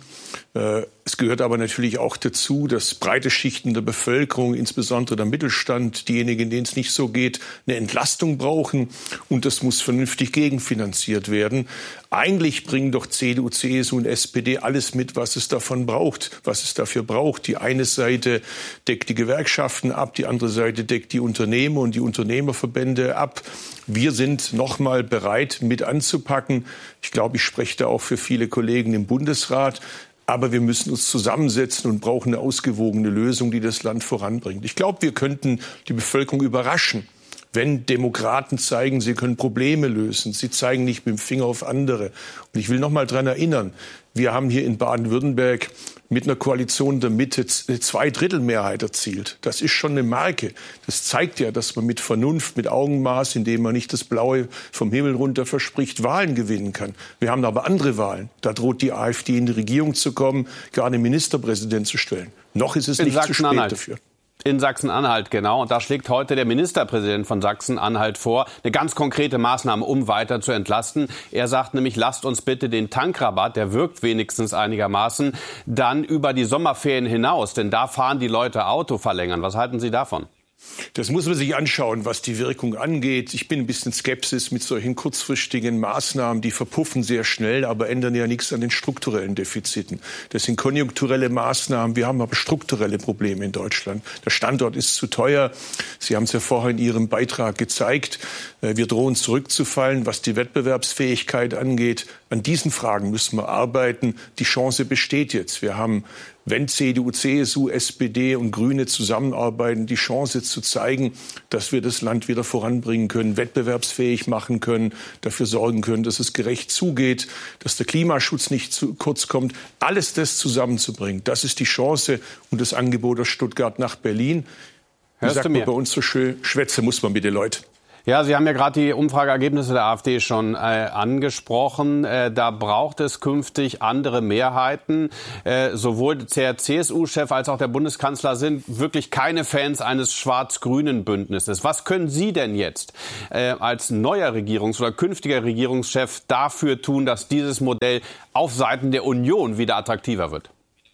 Es gehört aber natürlich auch dazu, dass breite Schichten der Bevölkerung, insbesondere der Mittelstand, diejenigen, denen es nicht so geht, eine Entlastung brauchen. Und das muss vernünftig gegenfinanziert werden. Eigentlich bringen doch CDU, CSU und SPD alles mit, was es davon braucht, was es dafür braucht. Die eine Seite deckt die Gewerkschaften ab, die andere Seite deckt die Unternehmer und die Unternehmerverbände ab. Wir sind noch mal bereit, mit anzupacken. Ich glaube, ich spreche da auch für viele Kollegen im Bundesrat. Aber wir müssen uns zusammensetzen und brauchen eine ausgewogene Lösung, die das Land voranbringt. Ich glaube, wir könnten die Bevölkerung überraschen, wenn Demokraten zeigen, sie können Probleme lösen. Sie zeigen nicht mit dem Finger auf andere. Und ich will noch mal daran erinnern, wir haben hier in Baden-Württemberg mit einer Koalition der Mitte eine Zweidrittelmehrheit erzielt. Das ist schon eine Marke. Das zeigt ja, dass man mit Vernunft, mit Augenmaß, indem man nicht das Blaue vom Himmel runter verspricht, Wahlen gewinnen kann. Wir haben aber andere Wahlen. Da droht die AfD in die Regierung zu kommen, gerade einen Ministerpräsident zu stellen. Noch ist es nicht zu spät dafür. In Sachsen-Anhalt, genau. Und da schlägt heute der Ministerpräsident von Sachsen-Anhalt vor, eine ganz konkrete Maßnahme, um weiter zu entlasten. Er sagt nämlich, lasst uns bitte den Tankrabatt, der wirkt wenigstens einigermaßen, dann über die Sommerferien hinaus. Denn da fahren die Leute Auto verlängern. Was halten Sie davon? Das muss man sich anschauen, was die Wirkung angeht. Ich bin ein bisschen skeptisch mit solchen kurzfristigen Maßnahmen. Die verpuffen sehr schnell, aber ändern ja nichts an den strukturellen Defiziten. Das sind konjunkturelle Maßnahmen. Wir haben aber strukturelle Probleme in Deutschland. Der Standort ist zu teuer. Sie haben es ja vorher in Ihrem Beitrag gezeigt. Wir drohen zurückzufallen, was die Wettbewerbsfähigkeit angeht. An diesen Fragen müssen wir arbeiten. Die Chance besteht jetzt. Wir haben, wenn CDU, CSU, SPD und Grüne zusammenarbeiten, die Chance zu zeigen, dass wir das Land wieder voranbringen können, wettbewerbsfähig machen können, dafür sorgen können, dass es gerecht zugeht, dass der Klimaschutz nicht zu kurz kommt. Alles das zusammenzubringen, das ist die Chance und das Angebot aus Stuttgart nach Berlin. Wie sagt man bei uns so schön, schwätze muss man mit den Leuten. Ja, Sie haben ja gerade die Umfrageergebnisse der AfD schon angesprochen. Da braucht es künftig andere Mehrheiten. Sowohl der CSU-Chef als auch der Bundeskanzler sind wirklich keine Fans eines schwarz-grünen Bündnisses. Was können Sie denn jetzt als neuer oder künftiger Regierungschef dafür tun, dass dieses Modell auf Seiten der Union wieder attraktiver wird?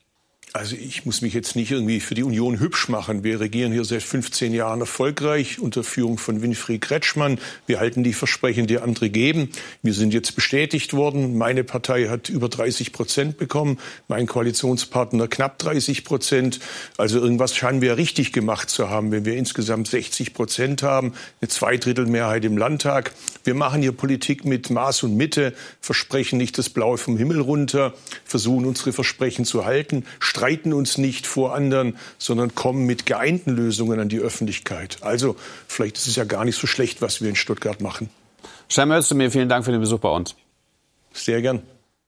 Also ich muss mich jetzt nicht irgendwie für die Union hübsch machen. Wir regieren hier seit 15 Jahren erfolgreich unter Führung von Winfried Kretschmann. Wir halten die Versprechen, die andere geben. Wir sind jetzt bestätigt worden. Meine Partei hat über 30% bekommen, mein Koalitionspartner knapp 30%. Also irgendwas scheinen wir richtig gemacht zu haben, wenn wir insgesamt 60% haben, eine Zweidrittelmehrheit im Landtag. Wir machen hier Politik mit Maß und Mitte, versprechen nicht das Blaue vom Himmel runter, versuchen unsere Versprechen zu halten, streiten uns nicht vor anderen, sondern kommen mit geeinten Lösungen an die Öffentlichkeit. Also vielleicht ist es ja gar nicht so schlecht, was wir in Stuttgart machen. Cem Özdemir, vielen Dank für den Besuch bei uns. Sehr gern.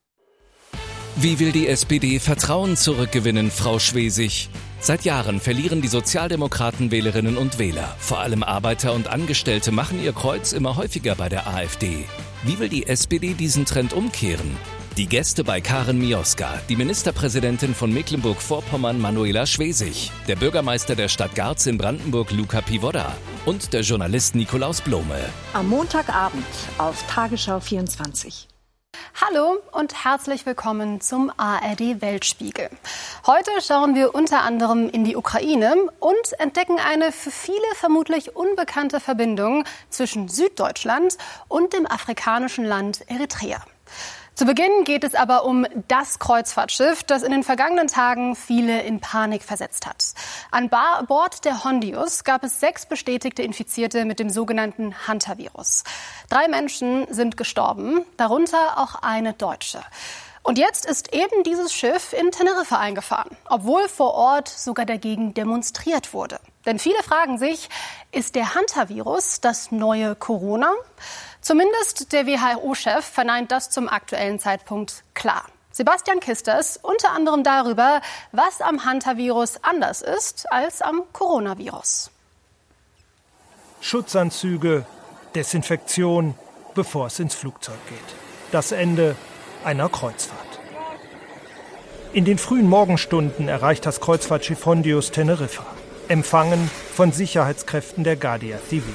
Wie will die SPD Vertrauen zurückgewinnen, Frau Schwesig? Seit Jahren verlieren die Sozialdemokraten Wählerinnen und Wähler. Vor allem Arbeiter und Angestellte machen ihr Kreuz immer häufiger bei der AfD. Wie will die SPD diesen Trend umkehren? Die Gäste bei Karin Mioska, die Ministerpräsidentin von Mecklenburg-Vorpommern Manuela Schwesig, der Bürgermeister der Stadt Garz in Brandenburg Luca Pivoda und der Journalist Nikolaus Blome. Am Montagabend auf Tagesschau 24. Hallo und herzlich willkommen zum ARD Weltspiegel. Heute schauen wir unter anderem in die Ukraine und entdecken eine für viele vermutlich unbekannte Verbindung zwischen Süddeutschland und dem afrikanischen Land Eritrea. Zu Beginn geht es aber um das Kreuzfahrtschiff, das in den vergangenen Tagen viele in Panik versetzt hat. An Bord der Hondius gab es 6 bestätigte Infizierte mit dem sogenannten Hantavirus. 3 Menschen sind gestorben, darunter auch eine Deutsche. Und jetzt ist eben dieses Schiff in Teneriffa eingefahren, obwohl vor Ort sogar dagegen demonstriert wurde. Denn viele fragen sich, ist der Hantavirus das neue Corona? Zumindest der WHO-Chef verneint das zum aktuellen Zeitpunkt klar. Sebastian Kisters unter anderem darüber, was am Hantavirus anders ist als am Coronavirus. Schutzanzüge, Desinfektion, bevor es ins Flugzeug geht. Das Ende einer Kreuzfahrt. In den frühen Morgenstunden erreicht das Kreuzfahrtschiff Hondius Teneriffa, empfangen von Sicherheitskräften der Guardia Civil.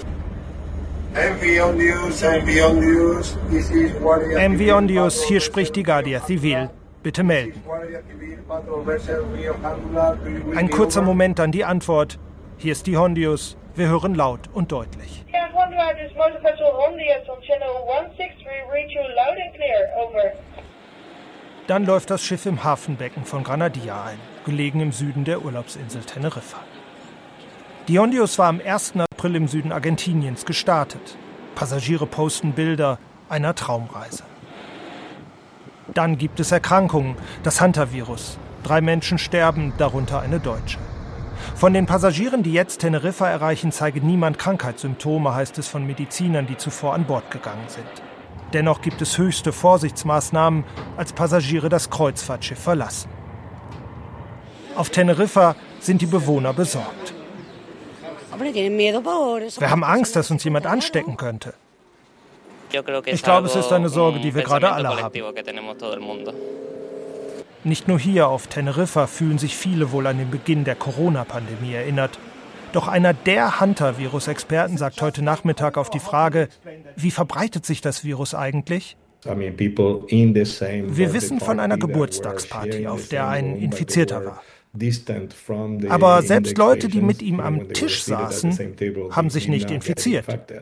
MV Hondius, hier spricht die Guardia Civil. Bitte melden. Ein kurzer Moment, dann die Antwort. Hier ist die Hondius. Wir hören laut und deutlich. Dann läuft das Schiff im Hafenbecken von Granadilla ein, gelegen im Süden der Urlaubsinsel Teneriffa. Die Hondius war am 1. April im Süden Argentiniens gestartet. Passagiere posten Bilder einer Traumreise. Dann gibt es Erkrankungen, das Hantavirus. 3 Menschen sterben, darunter eine Deutsche. Von den Passagieren, die jetzt Teneriffa erreichen, zeige niemand Krankheitssymptome, heißt es von Medizinern, die zuvor an Bord gegangen sind. Dennoch gibt es höchste Vorsichtsmaßnahmen, als Passagiere das Kreuzfahrtschiff verlassen. Auf Teneriffa sind die Bewohner besorgt. Wir haben Angst, dass uns jemand anstecken könnte. Ich glaube, es ist eine Sorge, die wir gerade alle haben. Nicht nur hier auf Teneriffa fühlen sich viele wohl an den Beginn der Corona-Pandemie erinnert. Doch einer der Hantavirus-Experten sagt heute Nachmittag auf die Frage, wie verbreitet sich das Virus eigentlich? Wir wissen von einer Geburtstagsparty, auf der ein Infizierter war. Aber selbst Leute, die mit ihm am Tisch saßen, haben sich nicht infiziert.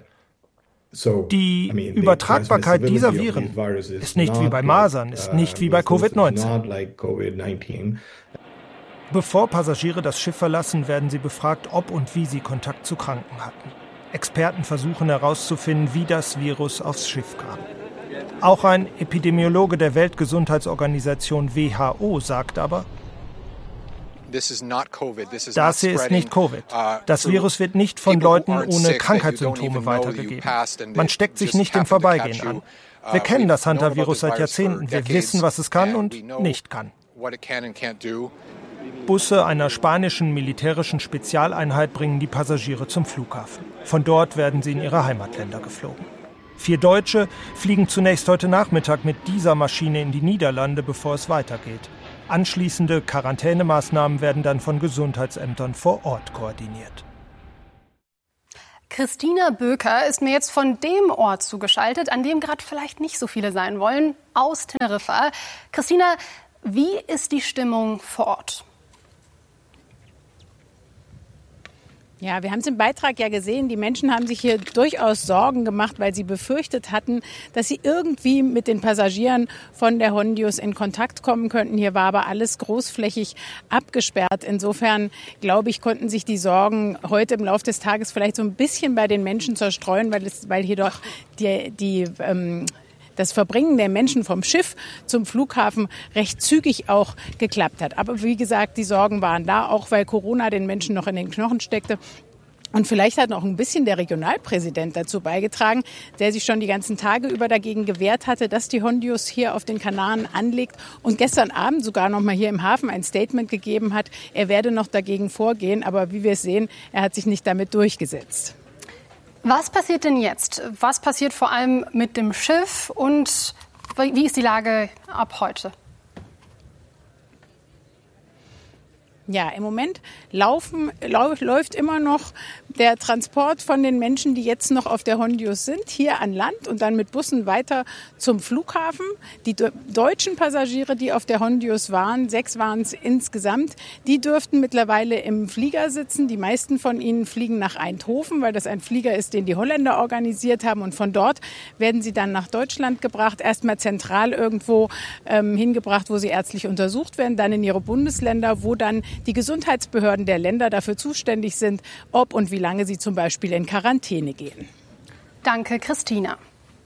Die Übertragbarkeit dieser Viren ist nicht wie bei Masern, ist nicht wie bei Covid-19. Bevor Passagiere das Schiff verlassen, werden sie befragt, ob und wie sie Kontakt zu Kranken hatten. Experten versuchen herauszufinden, wie das Virus aufs Schiff kam. Auch ein Epidemiologe der Weltgesundheitsorganisation WHO sagt aber, das hier ist nicht Covid. Das Virus wird nicht von Leuten ohne Krankheitssymptome weitergegeben. Man steckt sich nicht im Vorbeigehen an. Wir kennen das Hantavirus seit Jahrzehnten. Wir wissen, was es kann und nicht kann. Busse einer spanischen militärischen Spezialeinheit bringen die Passagiere zum Flughafen. Von dort werden sie in ihre Heimatländer geflogen. 4 Deutsche fliegen zunächst heute Nachmittag mit dieser Maschine in die Niederlande, bevor es weitergeht. Anschließende Quarantänemaßnahmen werden dann von Gesundheitsämtern vor Ort koordiniert. Christina Böker ist mir jetzt von dem Ort zugeschaltet, an dem gerade vielleicht nicht so viele sein wollen, aus Teneriffa. Christina, wie ist die Stimmung vor Ort? Ja, wir haben es im Beitrag ja gesehen, die Menschen haben sich hier durchaus Sorgen gemacht, weil sie befürchtet hatten, dass sie irgendwie mit den Passagieren von der Hondius in Kontakt kommen könnten. Hier war aber alles großflächig abgesperrt. Insofern, glaube ich, konnten sich die Sorgen heute im Laufe des Tages vielleicht so ein bisschen bei den Menschen zerstreuen, weil hier doch das Verbringen der Menschen vom Schiff zum Flughafen recht zügig auch geklappt hat. Aber wie gesagt, die Sorgen waren da, auch weil Corona den Menschen noch in den Knochen steckte. Und vielleicht hat noch ein bisschen der Regionalpräsident dazu beigetragen, der sich schon die ganzen Tage über dagegen gewehrt hatte, dass die Hondius hier auf den Kanaren anlegt und gestern Abend sogar noch mal hier im Hafen ein Statement gegeben hat, er werde noch dagegen vorgehen. Aber wie wir es sehen, er hat sich nicht damit durchgesetzt. Was passiert denn jetzt? Was passiert vor allem mit dem Schiff und wie ist die Lage ab heute? Ja, im Moment läuft immer noch der Transport von den Menschen, die jetzt noch auf der Hondius sind, hier an Land und dann mit Bussen weiter zum Flughafen. Die deutschen Passagiere, die auf der Hondius waren, 6 waren es insgesamt, die dürften mittlerweile im Flieger sitzen. Die meisten von ihnen fliegen nach Eindhoven, weil das ein Flieger ist, den die Holländer organisiert haben. Und von dort werden sie dann nach Deutschland gebracht, erstmal zentral irgendwo hingebracht, wo sie ärztlich untersucht werden, dann in ihre Bundesländer, wo dann die Gesundheitsbehörden der Länder dafür zuständig sind, ob und wie lange sie zum Beispiel in Quarantäne gehen. Danke, Christina.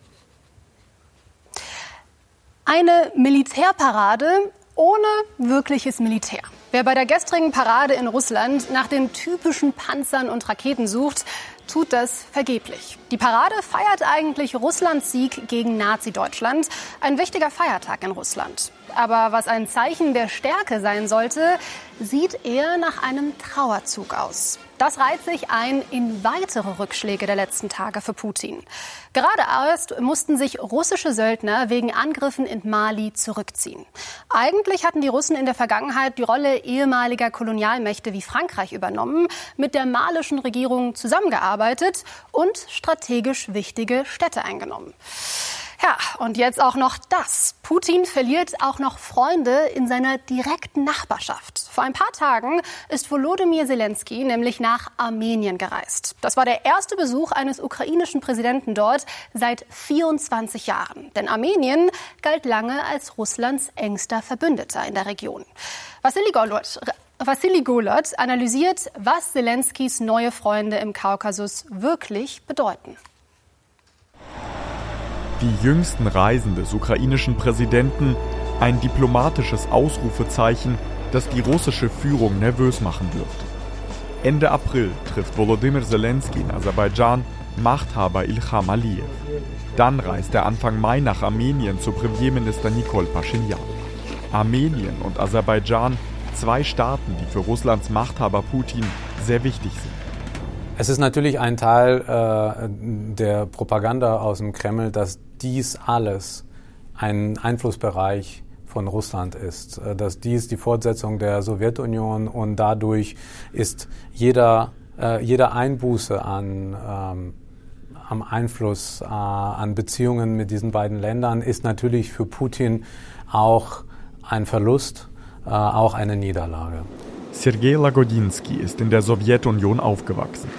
Eine Militärparade ohne wirkliches Militär. Wer bei der gestrigen Parade in Russland nach den typischen Panzern und Raketen sucht, tut das vergeblich. Die Parade feiert eigentlich Russlands Sieg gegen Nazi-Deutschland, ein wichtiger Feiertag in Russland. Aber was ein Zeichen der Stärke sein sollte, sieht eher nach einem Trauerzug aus. Das reiht sich ein in weitere Rückschläge der letzten Tage für Putin. Gerade erst mussten sich russische Söldner wegen Angriffen in Mali zurückziehen. Eigentlich hatten die Russen in der Vergangenheit die Rolle ehemaliger Kolonialmächte wie Frankreich übernommen, mit der malischen Regierung zusammengearbeitet und strategisch wichtige Städte eingenommen. Ja, und jetzt auch noch das. Putin verliert auch noch Freunde in seiner direkten Nachbarschaft. Vor ein paar Tagen ist Volodymyr Zelensky nämlich nach Armenien gereist. Das war der erste Besuch eines ukrainischen Präsidenten dort seit 24 Jahren. Denn Armenien galt lange als Russlands engster Verbündeter in der Region. Wassili Golod analysiert, was Zelenskys neue Freunde im Kaukasus wirklich bedeuten. Die jüngsten Reisen des ukrainischen Präsidenten, ein diplomatisches Ausrufezeichen, das die russische Führung nervös machen dürfte. Ende April trifft Volodymyr Zelensky in Aserbaidschan Machthaber Ilham Aliyev. Dann reist er Anfang Mai nach Armenien zu Premierminister Nikol Paschinjan. Armenien und Aserbaidschan, 2 Staaten, die für Russlands Machthaber Putin sehr wichtig sind. Es ist natürlich ein Teil der Propaganda aus dem Kreml, dass dies alles ein Einflussbereich von Russland ist, dass dies die Fortsetzung der Sowjetunion und dadurch ist jeder Einbuße am Einfluss, an Beziehungen mit diesen beiden Ländern ist natürlich für Putin auch ein Verlust, auch eine Niederlage. Sergei Lagodinsky ist in der Sowjetunion aufgewachsen.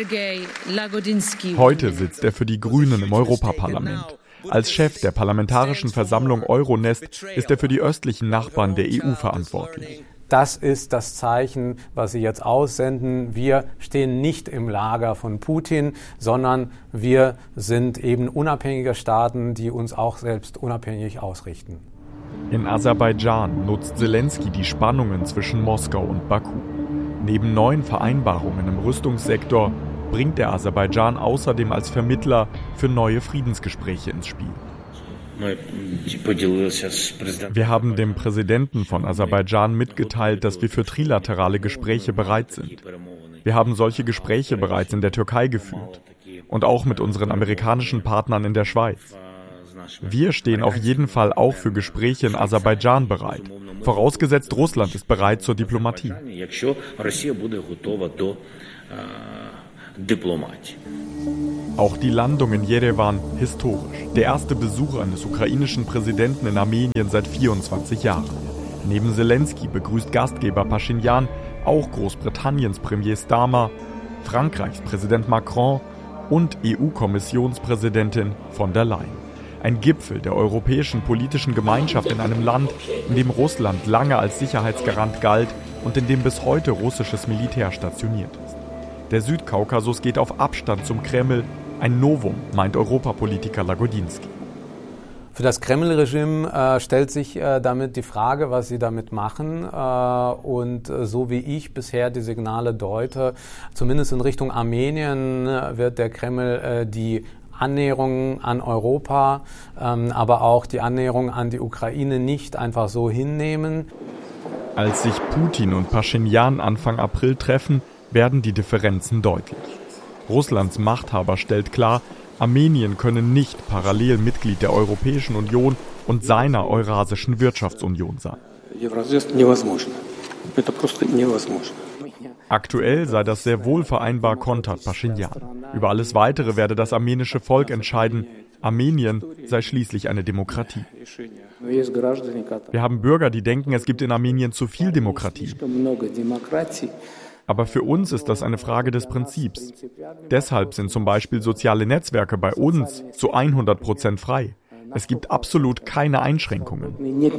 Heute sitzt er für die Grünen im Europaparlament. Als Chef der Parlamentarischen Versammlung Euronest ist er für die östlichen Nachbarn der EU verantwortlich. Das ist das Zeichen, was Sie jetzt aussenden. Wir stehen nicht im Lager von Putin, sondern wir sind eben unabhängige Staaten, die uns auch selbst unabhängig ausrichten. In Aserbaidschan nutzt Zelensky die Spannungen zwischen Moskau und Baku. Neben neuen Vereinbarungen im Rüstungssektor bringt er Aserbaidschan außerdem als Vermittler für neue Friedensgespräche ins Spiel. Wir haben dem Präsidenten von Aserbaidschan mitgeteilt, dass wir für trilaterale Gespräche bereit sind. Wir haben solche Gespräche bereits in der Türkei geführt und auch mit unseren amerikanischen Partnern in der Schweiz. Wir stehen auf jeden Fall auch für Gespräche in Aserbaidschan bereit, vorausgesetzt Russland ist bereit zur Diplomatie. Auch die Landung in Jerewan historisch. Der erste Besuch eines ukrainischen Präsidenten in Armenien seit 24 Jahren. Neben Zelensky begrüßt Gastgeber Paschinjan auch Großbritanniens Premier Starmer, Frankreichs Präsident Macron und EU-Kommissionspräsidentin von der Leyen. Ein Gipfel der europäischen politischen Gemeinschaft in einem Land, in dem Russland lange als Sicherheitsgarant galt und in dem bis heute russisches Militär stationiert ist. Der Südkaukasus geht auf Abstand zum Kreml, ein Novum, meint Europapolitiker Lagodinsky. Für das Kreml-Regime stellt sich damit die Frage, was sie damit machen. Und so wie ich bisher die Signale deute, zumindest in Richtung Armenien wird der Kreml die Annäherung an Europa, aber auch die Annäherung an die Ukraine nicht einfach so hinnehmen. Als sich Putin und Paschinjan Anfang April treffen, werden die Differenzen deutlich. Russlands Machthaber stellt klar, Armenien könne nicht parallel Mitglied der Europäischen Union und seiner Eurasischen Wirtschaftsunion sein. Aktuell sei das sehr wohl vereinbar, kontert Paschinjan. Über alles Weitere werde das armenische Volk entscheiden. Armenien sei schließlich eine Demokratie. Wir haben Bürger, die denken, es gibt in Armenien zu viel Demokratie. Aber für uns ist das eine Frage des Prinzips. Deshalb sind zum Beispiel soziale Netzwerke bei uns zu 100% frei. Es gibt absolut keine Einschränkungen.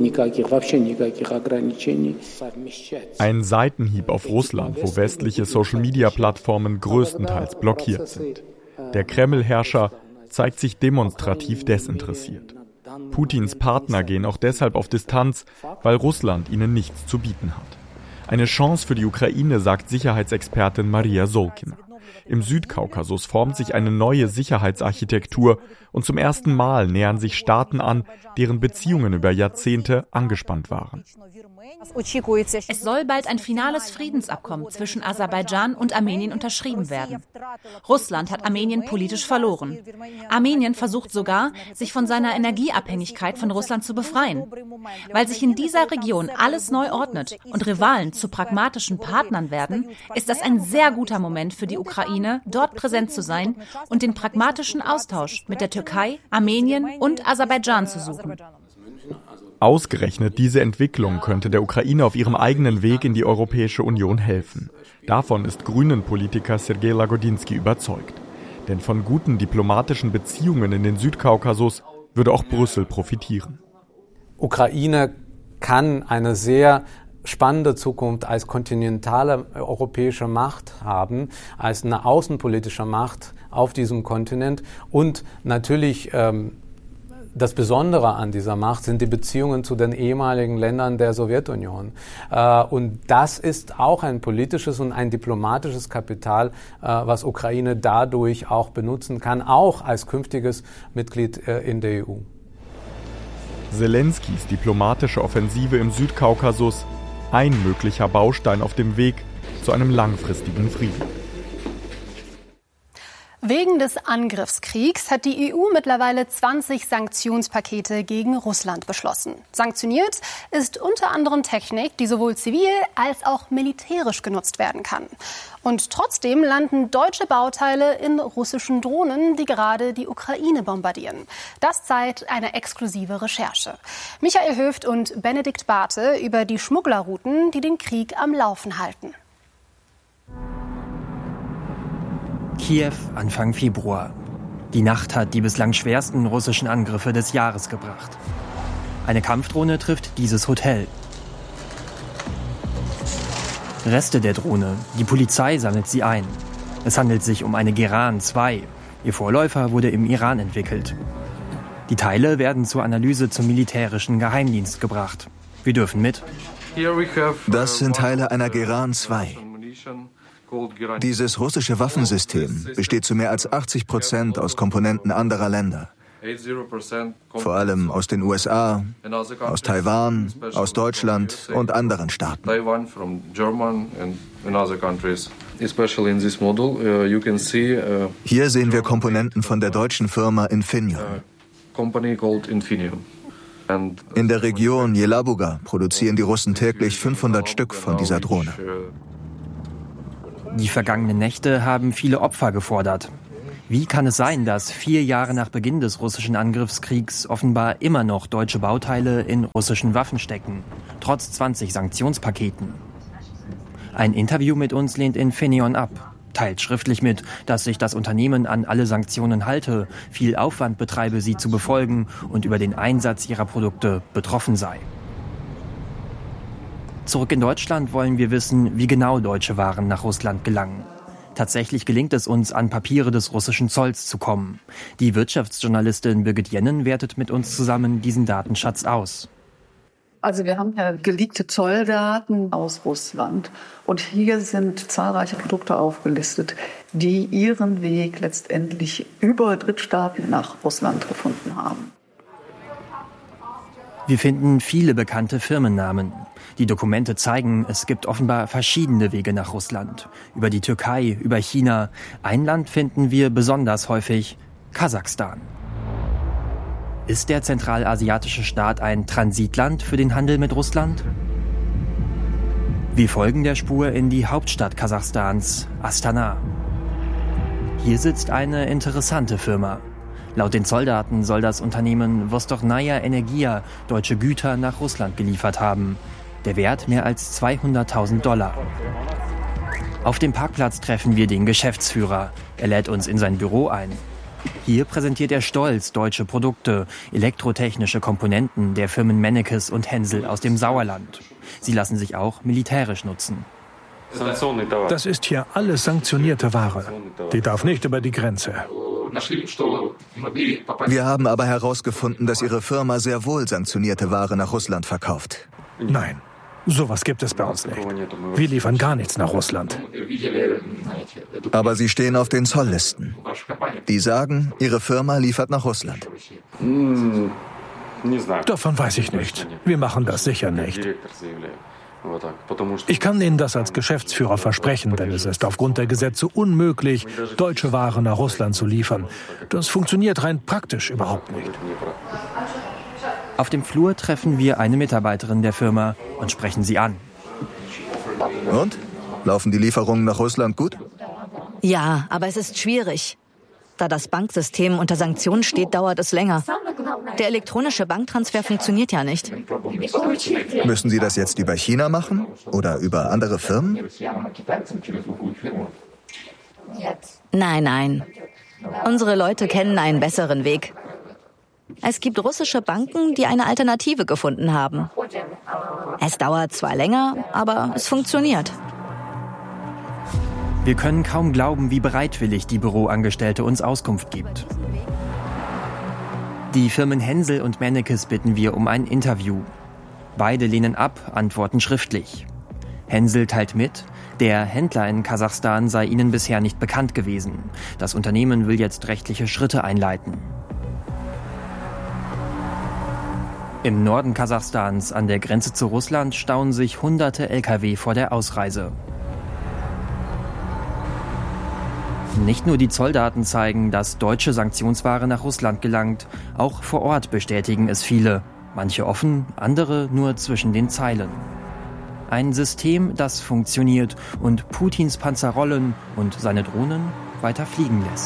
Ein Seitenhieb auf Russland, wo westliche Social-Media-Plattformen größtenteils blockiert sind. Der Kreml-Herrscher zeigt sich demonstrativ desinteressiert. Putins Partner gehen auch deshalb auf Distanz, weil Russland ihnen nichts zu bieten hat. Eine Chance für die Ukraine, sagt Sicherheitsexpertin Maria Solkina. Im Südkaukasus formt sich eine neue Sicherheitsarchitektur und zum ersten Mal nähern sich Staaten an, deren Beziehungen über Jahrzehnte angespannt waren. Es soll bald ein finales Friedensabkommen zwischen Aserbaidschan und Armenien unterschrieben werden. Russland hat Armenien politisch verloren. Armenien versucht sogar, sich von seiner Energieabhängigkeit von Russland zu befreien. Weil sich in dieser Region alles neu ordnet und Rivalen zu pragmatischen Partnern werden, ist das ein sehr guter Moment für die Ukraine, dort präsent zu sein und den pragmatischen Austausch mit der Türkei, Armenien und Aserbaidschan zu suchen. Ausgerechnet diese Entwicklung könnte der Ukraine auf ihrem eigenen Weg in die Europäische Union helfen. Davon ist Grünen-Politiker Sergej Lagodinsky überzeugt. Denn von guten diplomatischen Beziehungen in den Südkaukasus würde auch Brüssel profitieren. Ukraine kann eine sehr spannende Zukunft als kontinentale europäische Macht haben, als eine außenpolitische Macht auf diesem Kontinent und natürlich das Besondere an dieser Macht sind die Beziehungen zu den ehemaligen Ländern der Sowjetunion. Und das ist auch ein politisches und ein diplomatisches Kapital, was Ukraine dadurch auch benutzen kann, auch als künftiges Mitglied in der EU. Selenskys diplomatische Offensive im Südkaukasus, ein möglicher Baustein auf dem Weg zu einem langfristigen Frieden. Wegen des Angriffskriegs hat die EU mittlerweile 20 Sanktionspakete gegen Russland beschlossen. Sanktioniert ist unter anderem Technik, die sowohl zivil als auch militärisch genutzt werden kann. Und trotzdem landen deutsche Bauteile in russischen Drohnen, die gerade die Ukraine bombardieren. Das zeigt eine exklusive Recherche. Michael Höft und Benedikt Barthe über die Schmugglerrouten, die den Krieg am Laufen halten. Kiew, Anfang Februar. Die Nacht hat die bislang schwersten russischen Angriffe des Jahres gebracht. Eine Kampfdrohne trifft dieses Hotel. Reste der Drohne. Die Polizei sammelt sie ein. Es handelt sich um eine Geran 2. Ihr Vorläufer wurde im Iran entwickelt. Die Teile werden zur Analyse zum militärischen Geheimdienst gebracht. Wir dürfen mit. Das sind Teile einer Geran 2. Dieses russische Waffensystem besteht zu mehr als 80% aus Komponenten anderer Länder. Vor allem aus den USA, aus Taiwan, aus Deutschland und anderen Staaten. Hier sehen wir Komponenten von der deutschen Firma Infineon. In der Region Jelabuga produzieren die Russen täglich 500 Stück von dieser Drohne. Die vergangenen Nächte haben viele Opfer gefordert. Wie kann es sein, dass 4 Jahre nach Beginn des russischen Angriffskriegs offenbar immer noch deutsche Bauteile in russischen Waffen stecken, trotz 20 Sanktionspaketen? Ein Interview mit uns lehnt Infineon ab, teilt schriftlich mit, dass sich das Unternehmen an alle Sanktionen halte, viel Aufwand betreibe, sie zu befolgen und über den Einsatz ihrer Produkte betroffen sei. Zurück in Deutschland wollen wir wissen, wie genau deutsche Waren nach Russland gelangen. Tatsächlich gelingt es uns, an Papiere des russischen Zolls zu kommen. Die Wirtschaftsjournalistin Birgit Jennen wertet mit uns zusammen diesen Datenschatz aus. Also wir haben ja geleakte Zolldaten aus Russland. Und hier sind zahlreiche Produkte aufgelistet, die ihren Weg letztendlich über Drittstaaten nach Russland gefunden haben. Wir finden viele bekannte Firmennamen. Die Dokumente zeigen, es gibt offenbar verschiedene Wege nach Russland. Über die Türkei, über China. Ein Land finden wir besonders häufig: Kasachstan. Ist der zentralasiatische Staat ein Transitland für den Handel mit Russland? Wir folgen der Spur in die Hauptstadt Kasachstans, Astana. Hier sitzt eine interessante Firma. Laut den Zolldaten soll das Unternehmen Vostokhnaya Energia deutsche Güter nach Russland geliefert haben. Der Wert mehr als $200.000. Auf dem Parkplatz treffen wir den Geschäftsführer. Er lädt uns in sein Büro ein. Hier präsentiert er stolz deutsche Produkte, elektrotechnische Komponenten der Firmen Mennekes und Hensel aus dem Sauerland. Sie lassen sich auch militärisch nutzen. Das ist hier alles sanktionierte Ware. Die darf nicht über die Grenze. Wir haben aber herausgefunden, dass Ihre Firma sehr wohl sanktionierte Ware nach Russland verkauft. Nein, sowas gibt es bei uns nicht. Wir liefern gar nichts nach Russland. Aber Sie stehen auf den Zolllisten. Die sagen, Ihre Firma liefert nach Russland. Davon weiß ich nicht. Wir machen das sicher nicht. Ich kann Ihnen das als Geschäftsführer versprechen, denn es ist aufgrund der Gesetze unmöglich, deutsche Ware nach Russland zu liefern. Das funktioniert rein praktisch überhaupt nicht. Auf dem Flur treffen wir eine Mitarbeiterin der Firma und sprechen sie an. Und? Laufen die Lieferungen nach Russland gut? Ja, aber es ist schwierig. Da das Banksystem unter Sanktionen steht, dauert es länger. Der elektronische Banktransfer funktioniert ja nicht. Müssen Sie das jetzt über China machen oder über andere Firmen? Nein. Unsere Leute kennen einen besseren Weg. Es gibt russische Banken, die eine Alternative gefunden haben. Es dauert zwar länger, aber es funktioniert. Wir können kaum glauben, wie bereitwillig die Büroangestellte uns Auskunft gibt. Die Firmen Hensel und Mennekes bitten wir um ein Interview. Beide lehnen ab, antworten schriftlich. Hensel teilt mit, der Händler in Kasachstan sei ihnen bisher nicht bekannt gewesen. Das Unternehmen will jetzt rechtliche Schritte einleiten. Im Norden Kasachstans, an der Grenze zu Russland, stauen sich hunderte Lkw vor der Ausreise. Nicht nur die Zolldaten zeigen, dass deutsche Sanktionsware nach Russland gelangt, auch vor Ort bestätigen es viele. Manche offen, andere nur zwischen den Zeilen. Ein System, das funktioniert und Putins Panzer rollen und seine Drohnen weiter fliegen lässt.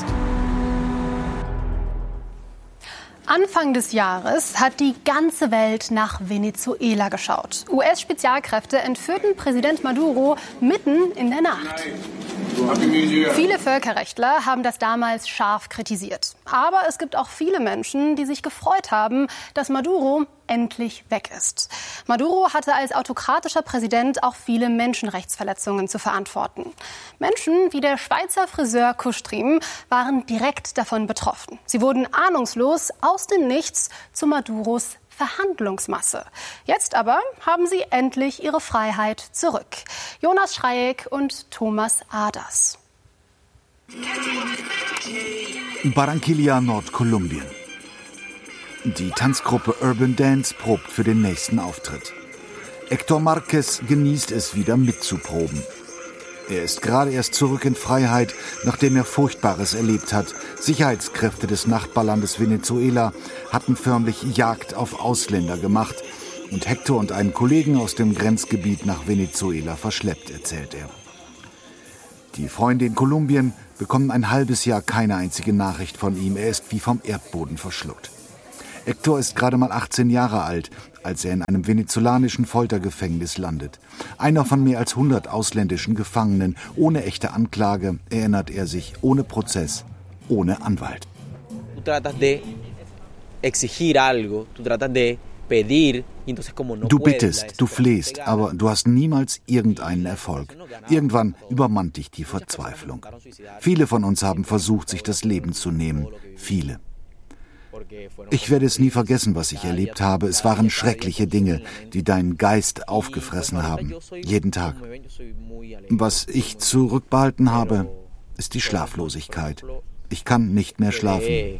Anfang des Jahres hat die ganze Welt nach Venezuela geschaut. US-Spezialkräfte entführten Präsident Maduro mitten in der Nacht. Viele Völkerrechtler haben das damals scharf kritisiert. Aber es gibt auch viele Menschen, die sich gefreut haben, dass Maduro endlich weg ist. Maduro hatte als autokratischer Präsident auch viele Menschenrechtsverletzungen zu verantworten. Menschen wie der Schweizer Friseur Kustrim waren direkt davon betroffen. Sie wurden ahnungslos aus dem Nichts zu Maduros Verhandlungsmasse. Jetzt aber haben sie endlich ihre Freiheit zurück. Jonas Schreieck und Thomas Aders. Barranquilla, Nordkolumbien. Die Tanzgruppe Urban Dance probt für den nächsten Auftritt. Héctor Márquez genießt es wieder mitzuproben. Er ist gerade erst zurück in Freiheit, nachdem er Furchtbares erlebt hat. Sicherheitskräfte des Nachbarlandes Venezuela hatten förmlich Jagd auf Ausländer gemacht und Héctor und einen Kollegen aus dem Grenzgebiet nach Venezuela verschleppt, erzählt er. Die Freunde in Kolumbien bekommen ein halbes Jahr keine einzige Nachricht von ihm. Er ist wie vom Erdboden verschluckt. Héctor ist gerade mal 18 Jahre alt, als er in einem venezolanischen Foltergefängnis landet. Einer von mehr als 100 ausländischen Gefangenen, ohne echte Anklage, erinnert er sich, ohne Prozess, ohne Anwalt. Du bittest, du flehst, aber du hast niemals irgendeinen Erfolg. Irgendwann übermannt dich die Verzweiflung. Viele von uns haben versucht, sich das Leben zu nehmen. Viele. Ich werde es nie vergessen, was ich erlebt habe. Es waren schreckliche Dinge, die deinen Geist aufgefressen haben. Jeden Tag. Was ich zurückbehalten habe, ist die Schlaflosigkeit. Ich kann nicht mehr schlafen.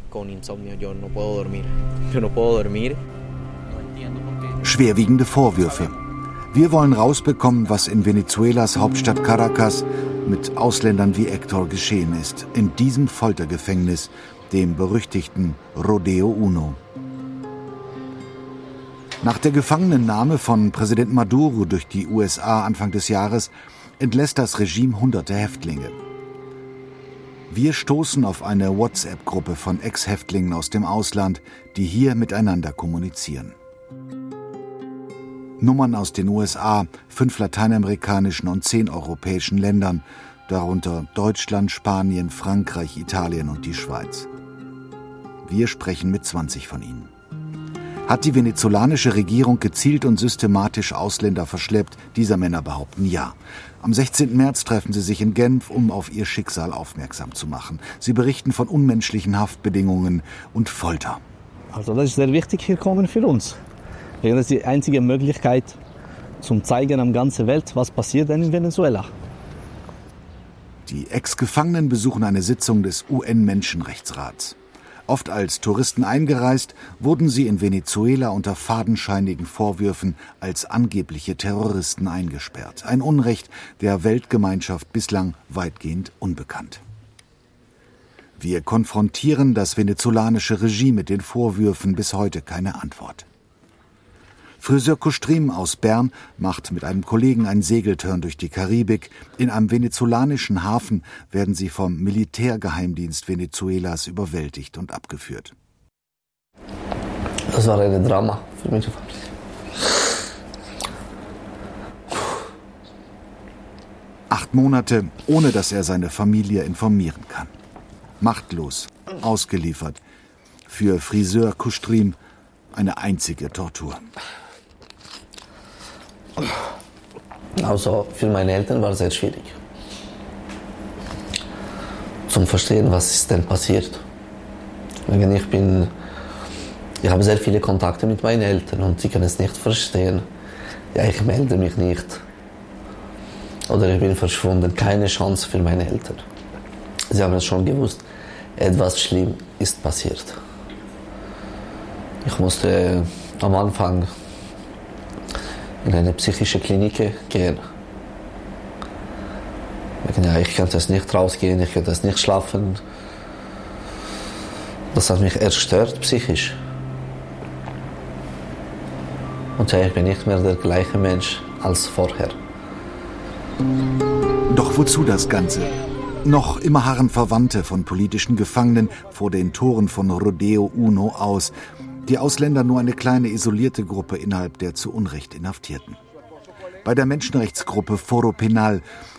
Schwerwiegende Vorwürfe. Wir wollen rausbekommen, was in Venezuelas Hauptstadt Caracas mit Ausländern wie Héctor geschehen ist. In diesem Foltergefängnis, dem berüchtigten Rodeo Uno. Nach der Gefangennahme von Präsident Maduro durch die USA Anfang des Jahres entlässt das Regime hunderte Häftlinge. Wir stoßen auf eine WhatsApp-Gruppe von Ex-Häftlingen aus dem Ausland, die hier miteinander kommunizieren. Nummern aus den USA, 5 lateinamerikanischen und 10 europäischen Ländern, darunter Deutschland, Spanien, Frankreich, Italien und die Schweiz. Wir sprechen mit 20 von ihnen. Hat die venezolanische Regierung gezielt und systematisch Ausländer verschleppt? Dieser Männer behaupten ja. Am 16. März treffen sie sich in Genf, um auf ihr Schicksal aufmerksam zu machen. Sie berichten von unmenschlichen Haftbedingungen und Folter. Also das ist sehr wichtig hier kommen für uns. Das ist die einzige Möglichkeit, zum zeigen an der ganzen Welt, was passiert denn in Venezuela. Die Ex-Gefangenen besuchen eine Sitzung des UN-Menschenrechtsrats. Oft als Touristen eingereist, wurden sie in Venezuela unter fadenscheinigen Vorwürfen als angebliche Terroristen eingesperrt. Ein Unrecht der Weltgemeinschaft bislang weitgehend unbekannt. Wir konfrontieren das venezolanische Regime mit den Vorwürfen, bis heute keine Antwort. Friseur Kustrim aus Bern macht mit einem Kollegen einen Segeltörn durch die Karibik. In einem venezolanischen Hafen werden sie vom Militärgeheimdienst Venezuelas überwältigt und abgeführt. Das war ein Drama für mich. 8 Monate, ohne dass er seine Familie informieren kann. Machtlos, ausgeliefert. Für Friseur Kustrim eine einzige Tortur. Also für meine Eltern war es sehr schwierig. Zum Verstehen, was ist denn passiert. Ich habe sehr viele Kontakte mit meinen Eltern und sie können es nicht verstehen. Ja, ich melde mich nicht. Oder ich bin verschwunden. Keine Chance für meine Eltern. Sie haben es schon gewusst, etwas Schlimmes ist passiert. Ich musste am Anfang in eine psychische Klinik gehen. Ja, ich konnte nicht rausgehen, ich konnte nicht schlafen. Das hat mich erstört psychisch. Und ja, ich bin nicht mehr der gleiche Mensch als vorher. Doch wozu das Ganze? Noch immer harren Verwandte von politischen Gefangenen vor den Toren von Rodeo Uno aus. Die Ausländer nur eine kleine isolierte Gruppe innerhalb der zu Unrecht Inhaftierten. Bei der Menschenrechtsgruppe Foro Penal